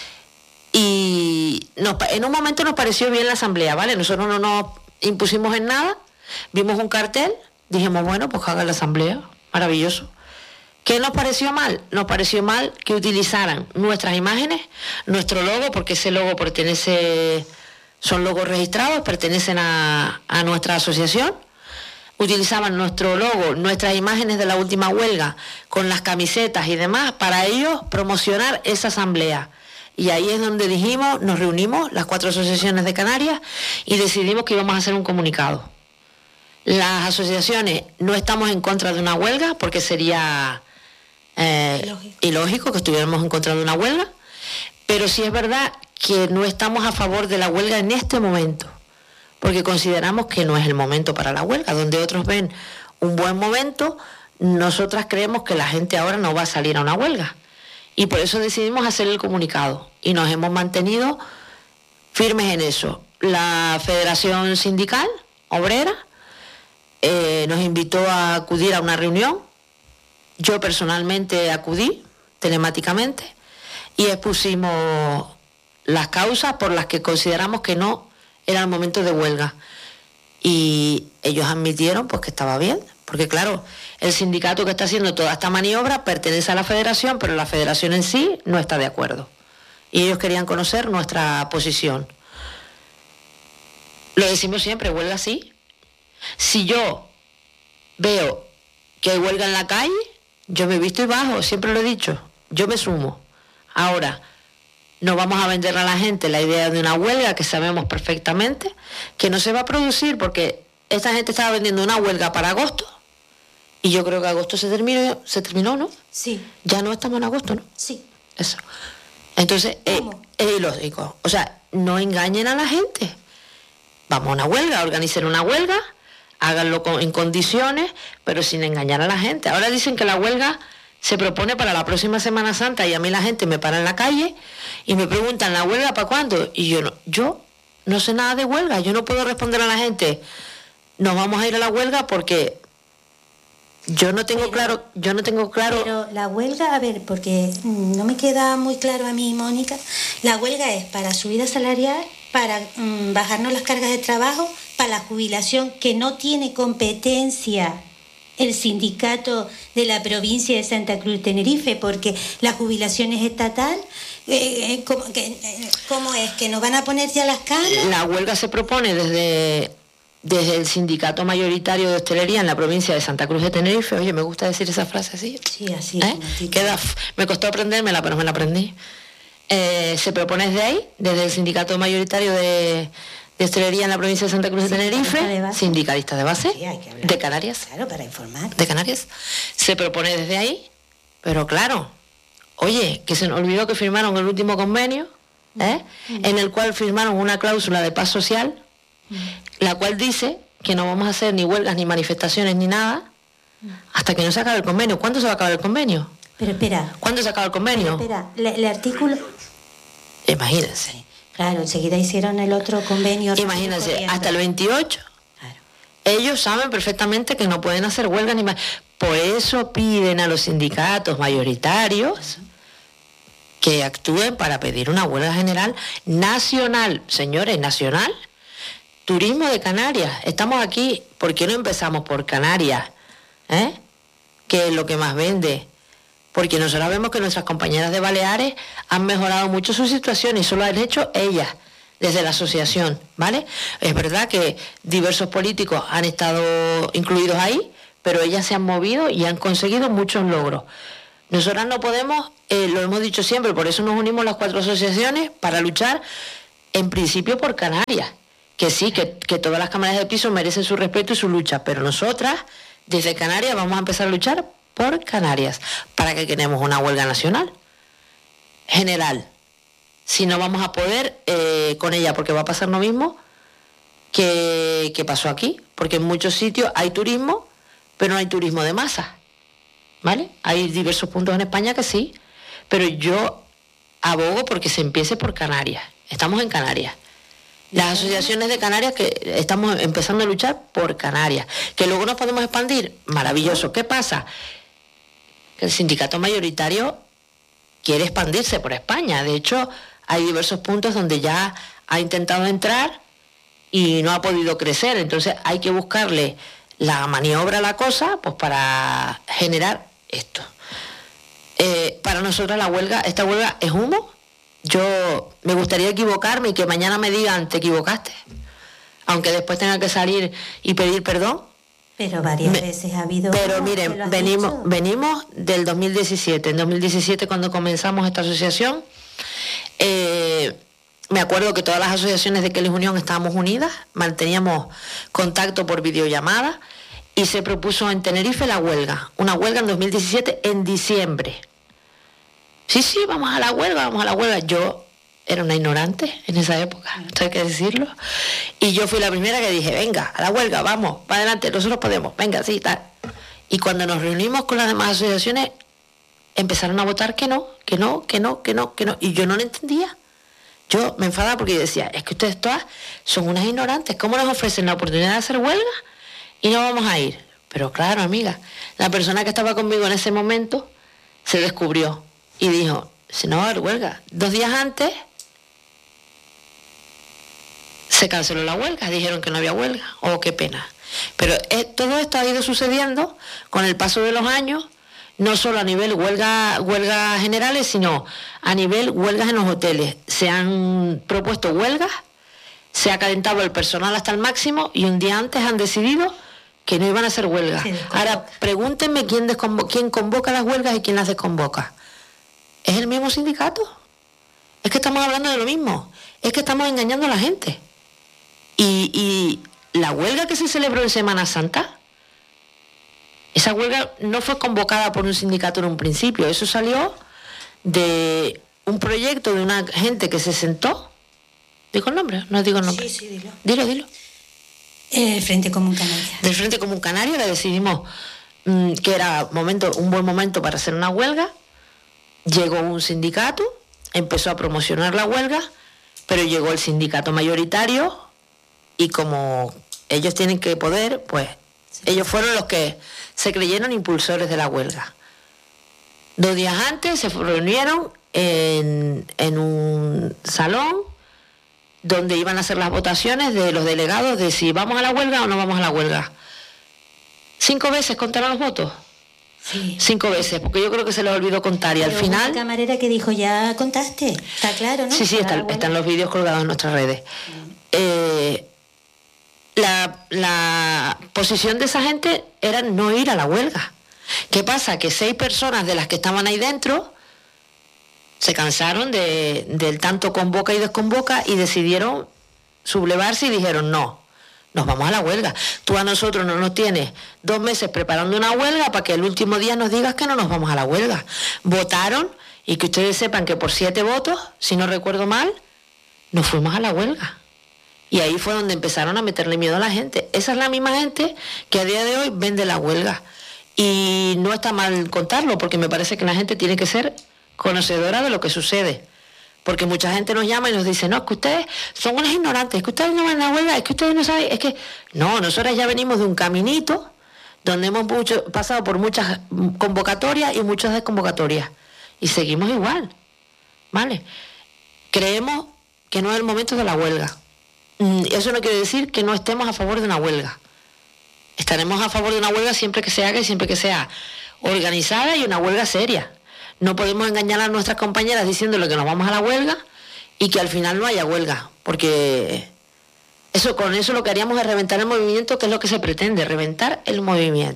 Y nos, en un momento nos pareció bien la asamblea, ¿vale? Nosotros no nos impusimos en nada, vimos un cartel, dijimos, bueno, pues hagan la asamblea, maravilloso. ¿Qué nos pareció mal? Nos pareció mal que utilizaran nuestras imágenes, nuestro logo, porque ese logo pertenece, son logos registrados, pertenecen a, a nuestra asociación. Utilizaban nuestro logo, nuestras imágenes de la última huelga, con las camisetas y demás, para ellos promocionar esa asamblea. Y ahí es donde dijimos, nos reunimos, las cuatro asociaciones de Canarias, y decidimos que íbamos a hacer un comunicado. Las asociaciones no estamos en contra de una huelga, porque sería eh, ilógico. ilógico que estuviéramos en contra de una huelga, pero sí es verdad que no estamos a favor de la huelga en este momento, porque consideramos que no es el momento para la huelga. Donde otros ven un buen momento, nosotras creemos que la gente ahora no va a salir a una huelga. Y por eso decidimos hacer el comunicado y nos hemos mantenido firmes en eso. La Federación Sindical Obrera eh, nos invitó a acudir a una reunión. Yo personalmente acudí telemáticamente y expusimos las causas por las que consideramos que no era el momento de huelga. Y ellos admitieron pues que estaba bien, porque claro, el sindicato que está haciendo toda esta maniobra pertenece a la federación, pero la federación en sí no está de acuerdo. Y ellos querían conocer nuestra posición. Lo decimos siempre, huelga sí. Si yo veo que hay huelga en la calle, yo me visto y bajo, siempre lo he dicho, yo me sumo. Ahora, no vamos a vender a la gente la idea de una huelga que sabemos perfectamente que no se va a producir, porque esta gente estaba vendiendo una huelga para agosto y yo creo que agosto se terminó, se terminó, ¿no? Sí. Ya no estamos en agosto, ¿no? Sí. Eso. Entonces, es, es ilógico. O sea, no engañen a la gente. Vamos a una huelga, organicen una huelga, háganlo con, en condiciones, pero sin engañar a la gente. Ahora dicen que la huelga se propone para la próxima Semana Santa y a mí la gente me para en la calle y me preguntan, ¿la huelga para cuándo? Y yo no, yo no sé nada de huelga, yo no puedo responder a la gente, nos vamos a ir a la huelga porque yo no tengo pero, claro, yo no tengo claro... Pero la huelga, a ver, porque no me queda muy claro a mí, Mónica, la huelga es para subida salarial, para mmm, bajarnos las cargas de trabajo, para la jubilación, que no tiene competencia el sindicato de la provincia de Santa Cruz Tenerife, porque la jubilación es estatal. Eh, ¿cómo, que, ¿Cómo es? ¿Que nos van a poner ya las caras? La huelga se propone desde, desde el sindicato mayoritario de hostelería en la provincia de Santa Cruz de Tenerife. Oye, me gusta decir esa frase así. Sí, así. ¿Eh? Queda, me costó aprendérmela, pero me la aprendí. Eh, se propone desde ahí, desde el sindicato mayoritario de... de hostelería en la provincia de Santa Cruz de Tenerife, de sindicalista de base, sí, hay que hablar, de Canarias. Claro, para informar. De Canarias. Se propone desde ahí, pero claro, oye, que se nos olvidó que firmaron el último convenio, ¿eh? Mm. en el cual firmaron una cláusula de paz social, mm. la cual dice que no vamos a hacer ni huelgas, ni manifestaciones, ni nada, mm. hasta que no se acabe el convenio. ¿Cuándo se va a acabar el convenio? Pero espera. ¿Cuándo se acaba el convenio? Pero espera, el, el artículo... Imagínense. Claro, enseguida hicieron el otro convenio. Imagínense, hasta el veintiocho. Claro. Ellos saben perfectamente que no pueden hacer huelgas ni más. Por eso piden a los sindicatos mayoritarios que actúen para pedir una huelga general nacional. Señores, nacional. Turismo de Canarias. Estamos aquí, ¿por qué no empezamos por Canarias? ¿Eh? Que es lo que más vende. Porque nosotros vemos que nuestras compañeras de Baleares han mejorado mucho su situación y eso lo han hecho ellas, desde la asociación, ¿vale? Es verdad que diversos políticos han estado incluidos ahí, pero ellas se han movido y han conseguido muchos logros. Nosotras no podemos, eh, lo hemos dicho siempre, por eso nos unimos las cuatro asociaciones para luchar, en principio, por Canarias. Que sí, que, que todas las cámaras de piso merecen su respeto y su lucha, pero nosotras, desde Canarias, vamos a empezar a luchar por Canarias, para que queremos una huelga nacional, general. Si no vamos a poder eh, con ella, porque va a pasar lo mismo que, que pasó aquí, porque en muchos sitios hay turismo, pero no hay turismo de masa, ¿vale? Hay diversos puntos en España que sí, pero yo abogo porque se empiece por Canarias. Estamos en Canarias. Las asociaciones de Canarias que estamos empezando a luchar por Canarias, que luego nos podemos expandir, maravilloso. ¿Qué pasa? Que el sindicato mayoritario quiere expandirse por España. De hecho, hay diversos puntos donde ya ha intentado entrar y no ha podido crecer. Entonces hay que buscarle la maniobra a la cosa, pues para generar esto. Eh, para nosotros la huelga, esta huelga es humo. Yo me gustaría equivocarme y que mañana me digan, te equivocaste, aunque después tenga que salir y pedir perdón. Pero varias me, veces ha habido... Pero miren, venimos, venimos del dos mil diecisiete. En dos mil diecisiete, cuando comenzamos esta asociación, eh, me acuerdo que todas las asociaciones de Kelis Unión estábamos unidas, manteníamos contacto por videollamada y se propuso en Tenerife la huelga. Una huelga en dos mil diecisiete, en diciembre. Sí, sí, vamos a la huelga, vamos a la huelga. Yo era una ignorante en esa época, esto hay que decirlo. Y yo fui la primera que dije, venga, a la huelga, vamos, para adelante, nosotros podemos, venga, sí, tal. Y cuando nos reunimos con las demás asociaciones, empezaron a votar que no, que no, que no, que no, que no. Y yo no lo entendía. Yo me enfadaba porque yo decía, es que ustedes todas son unas ignorantes. ¿Cómo nos ofrecen la oportunidad de hacer huelga y no vamos a ir? Pero claro, amiga, la persona que estaba conmigo en ese momento se descubrió. Y dijo, si no va a haber huelga. Dos días antes se canceló la huelga, dijeron que no había huelga. Oh, qué pena. Pero eh, todo esto ha ido sucediendo con el paso de los años, no solo a nivel huelga, huelgas generales, sino a nivel huelgas en los hoteles. Se han propuesto huelgas, se ha calentado el personal hasta el máximo y un día antes han decidido que no iban a hacer huelgas. Sí, ahora, pregúntenme quién, desconvo- quién convoca las huelgas y quién las desconvoca. ¿Es el mismo sindicato? Es que estamos hablando de lo mismo. Es que estamos engañando a la gente. Y, y la huelga que se celebró en Semana Santa, esa huelga no fue convocada por un sindicato en un principio. Eso salió de un proyecto de una gente que se sentó. ¿Digo el nombre? No digo el nombre. Sí, sí, dilo. Dilo, dilo. El Frente Común Canario. Del Frente Común Canario le decidimos mmm, que era momento, un buen momento para hacer una huelga. Llegó un sindicato, empezó a promocionar la huelga, pero llegó el sindicato mayoritario y como ellos tienen que poder, pues sí. Ellos fueron los que se creyeron impulsores de la huelga. Dos días antes se reunieron en, en un salón donde iban a hacer las votaciones de los delegados de si vamos a la huelga o no vamos a la huelga. Cinco veces contaron los votos. Sí. Cinco veces, porque yo creo que se les olvidó contar y pero al final... una camarera que dijo, ya contaste, está claro, ¿no? Sí, sí, está, están los vídeos colgados en nuestras redes. Mm. Eh, la, la posición de esa gente era no ir a la huelga. ¿Qué pasa? Que seis personas de las que estaban ahí dentro se cansaron de, del tanto convoca y desconvoca y decidieron sublevarse y dijeron no. Nos vamos a la huelga. Tú a nosotros no nos tienes dos meses preparando una huelga para que el último día nos digas que no nos vamos a la huelga. Votaron y que ustedes sepan que por siete votos, si no recuerdo mal, nos fuimos a la huelga. Y ahí fue donde empezaron a meterle miedo a la gente. Esa es la misma gente que a día de hoy vende la huelga. Y no está mal contarlo, porque me parece que la gente tiene que ser conocedora de lo que sucede. Porque mucha gente nos llama y nos dice, no, es que ustedes son unos ignorantes, es que ustedes no van a la huelga, es que ustedes no saben, es que... No, nosotros ya venimos de un caminito donde hemos mucho, pasado por muchas convocatorias y muchas desconvocatorias. Y seguimos igual, ¿vale? Creemos que no es el momento de la huelga. Eso no quiere decir que no estemos a favor de una huelga. Estaremos a favor de una huelga siempre que se haga y siempre que sea organizada y una huelga seria. No podemos engañar a nuestras compañeras diciéndole que nos vamos a la huelga y que al final no haya huelga, porque eso, con eso lo que haríamos es reventar el movimiento, que es lo que se pretende, reventar el movimiento.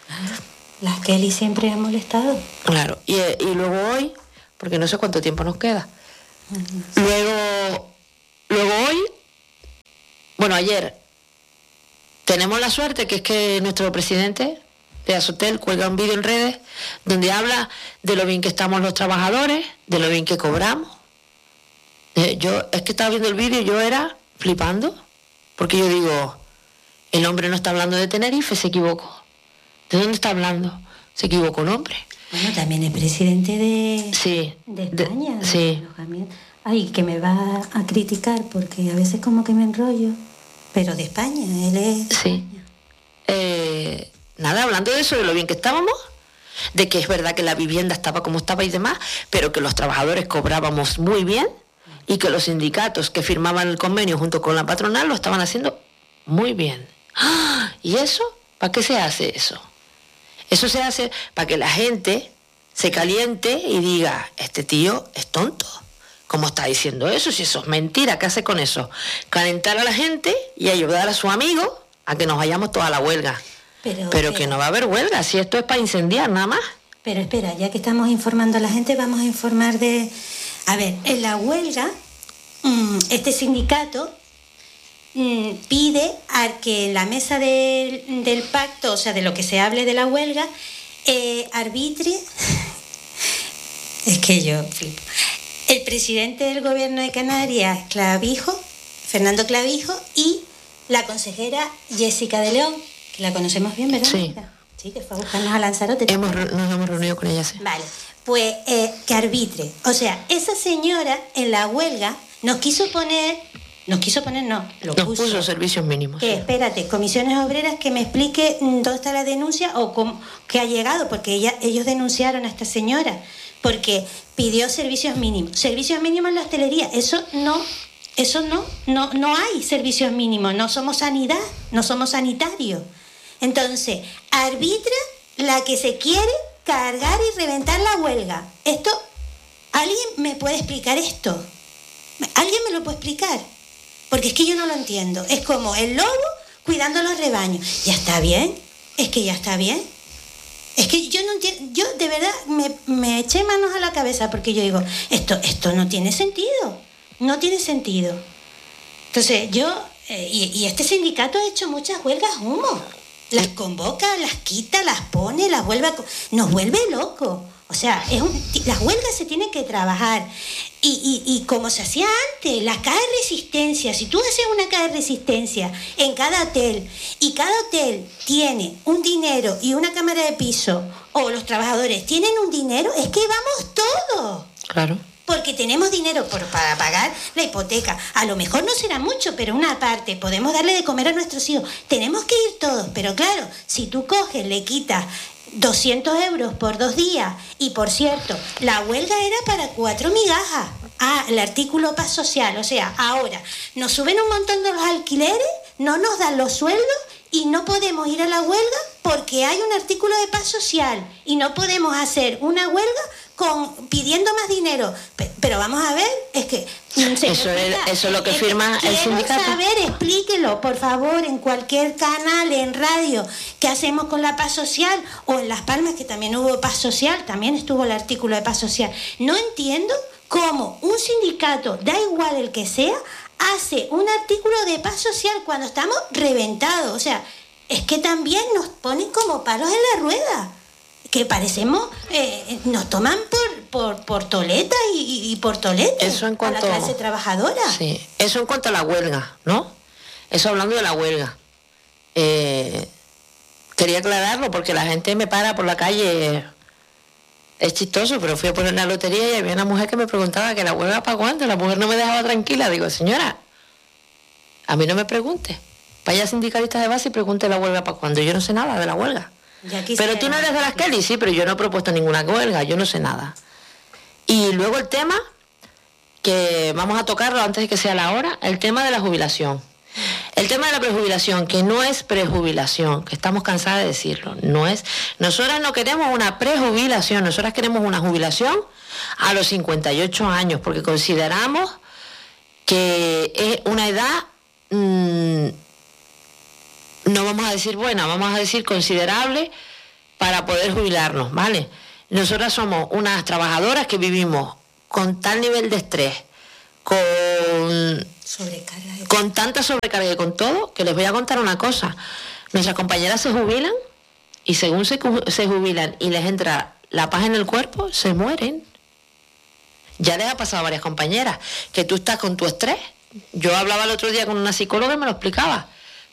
Las Kelly siempre han molestado. Claro, y, y luego hoy, porque no sé cuánto tiempo nos queda. Uh-huh. Luego, luego hoy, bueno, ayer, tenemos la suerte que es que nuestro presidente de Azotel cuelga un vídeo en redes donde habla de lo bien que estamos los trabajadores, de lo bien que cobramos. Eh, yo, es que estaba viendo el vídeo y yo era flipando, porque yo digo, el hombre no está hablando de Tenerife, se equivocó. ¿De dónde está hablando? Se equivocó un hombre. Bueno, también es presidente de, sí, de España. De, sí. Ay, que me va a criticar porque a veces como que me enrollo. Pero de España, él es... Sí. Eh, nada, hablando de eso, de lo bien que estábamos, de que es verdad que la vivienda estaba como estaba y demás, pero que los trabajadores cobrábamos muy bien y que los sindicatos que firmaban el convenio junto con la patronal lo estaban haciendo muy bien. ¡Ah! ¿Y eso? ¿Para qué se hace eso? Eso se hace para que la gente se caliente y diga, este tío es tonto. ¿Cómo está diciendo eso? Si eso es mentira, ¿qué hace con eso? Calentar a la gente y ayudar a su amigo a que nos vayamos toda la huelga. Pero, pero que no va a haber huelga, si esto es para incendiar nada más. Pero espera, ya que estamos informando a la gente, vamos a informar de... A ver, en la huelga, este sindicato pide a que en la mesa de, del pacto, o sea, de lo que se hable de la huelga, eh, arbitre... es que yo flipo. El presidente del gobierno de Canarias, Clavijo, Fernando Clavijo, y la consejera Jessica de León, que la conocemos bien, ¿verdad? Sí. Sí, que fue a buscarnos a Lanzarote. Hemos, nos hemos reunido con ella, sí. Vale, pues eh, que arbitre. O sea, esa señora en la huelga nos quiso poner, nos quiso poner, no, lo nos puso. puso servicios mínimos. Que, sí. Espérate, comisiones obreras, que me explique dónde está la denuncia o cómo, que ha llegado, porque ella, ellos denunciaron a esta señora, porque pidió servicios mínimos. Servicios mínimos en la hostelería, eso no, eso no, no, no hay servicios mínimos, no somos sanidad, no somos sanitarios. Entonces, arbitra la que se quiere cargar y reventar la huelga. Esto, ¿alguien me puede explicar esto? ¿Alguien me lo puede explicar? Porque es que yo no lo entiendo. Es como el lobo cuidando los rebaños. ¿Ya está bien? Es que ya está bien. Es que yo no entiendo, yo de verdad me, me eché manos a la cabeza porque yo digo, esto, esto no tiene sentido, no tiene sentido. Entonces yo, eh, y, y este sindicato ha hecho muchas huelgas humo, las convoca, las quita, las pone, las vuelve a, nos vuelve locos. O sea, es un, las huelgas se tienen que trabajar y, y, y como se hacía antes, la caja de resistencia, si tú haces una caja de resistencia en cada hotel y cada hotel tiene un dinero y una cámara de piso, o los trabajadores tienen un dinero, es que vamos todos. Claro. Porque tenemos dinero por, para pagar la hipoteca. A lo mejor no será mucho, pero una parte, podemos darle de comer a nuestros hijos. Tenemos que ir todos, pero claro, si tú coges, le quitas doscientos euros por dos días, y por cierto, la huelga era para cuatro migajas. Ah, el artículo paz social, o sea, ahora nos suben un montón de los alquileres, no nos dan los sueldos y no podemos ir a la huelga porque hay un artículo de paz social y no podemos hacer una huelga con pidiendo más dinero. Pero vamos a ver, es que... Eso es, eso es lo que es firma que el sindicato. Quiero saber, explíquelo, por favor, en cualquier canal, en radio, ¿qué hacemos con la paz social? O en Las Palmas, que también hubo paz social, también estuvo el artículo de paz social. No entiendo cómo un sindicato, da igual el que sea, hace un artículo de paz social cuando estamos reventados. O sea, es que también nos ponen como palos en la rueda, que parecemos, eh, nos toman por, por, por toleta y, y por tolete eso en cuanto, a la clase trabajadora. Sí, eso en cuanto a la huelga, ¿no? Eso hablando de la huelga. Eh, quería aclararlo porque la gente me para por la calle. Es chistoso, pero fui a poner la lotería y había una mujer que me preguntaba que la huelga para cuándo. La mujer no me dejaba tranquila. Digo, señora, a mí no me pregunte. Vaya sindicalista de base y pregunte la huelga para cuándo. Yo no sé nada de la huelga. Pero tú no eres de las Kelly, sí, pero yo no he propuesto ninguna huelga, yo no sé nada. Y luego el tema, que vamos a tocarlo antes de que sea la hora, el tema de la jubilación. El tema de la prejubilación, que no es prejubilación, que estamos cansadas de decirlo, no es. Nosotras no queremos una prejubilación, nosotras queremos una jubilación a los cincuenta y ocho años, porque consideramos que es una edad, mmm, no vamos a decir buena, vamos a decir considerable, para poder jubilarnos, ¿vale? Nosotras somos unas trabajadoras que vivimos con tal nivel de estrés, con, sobrecarga. con tanta sobrecarga y con todo, que les voy a contar una cosa. Nuestras compañeras se jubilan y según se, se jubilan y les entra la paz en el cuerpo, se mueren. Ya les ha pasado a varias compañeras, que tú estás con tu estrés. Yo hablaba el otro día con una psicóloga y me lo explicaba.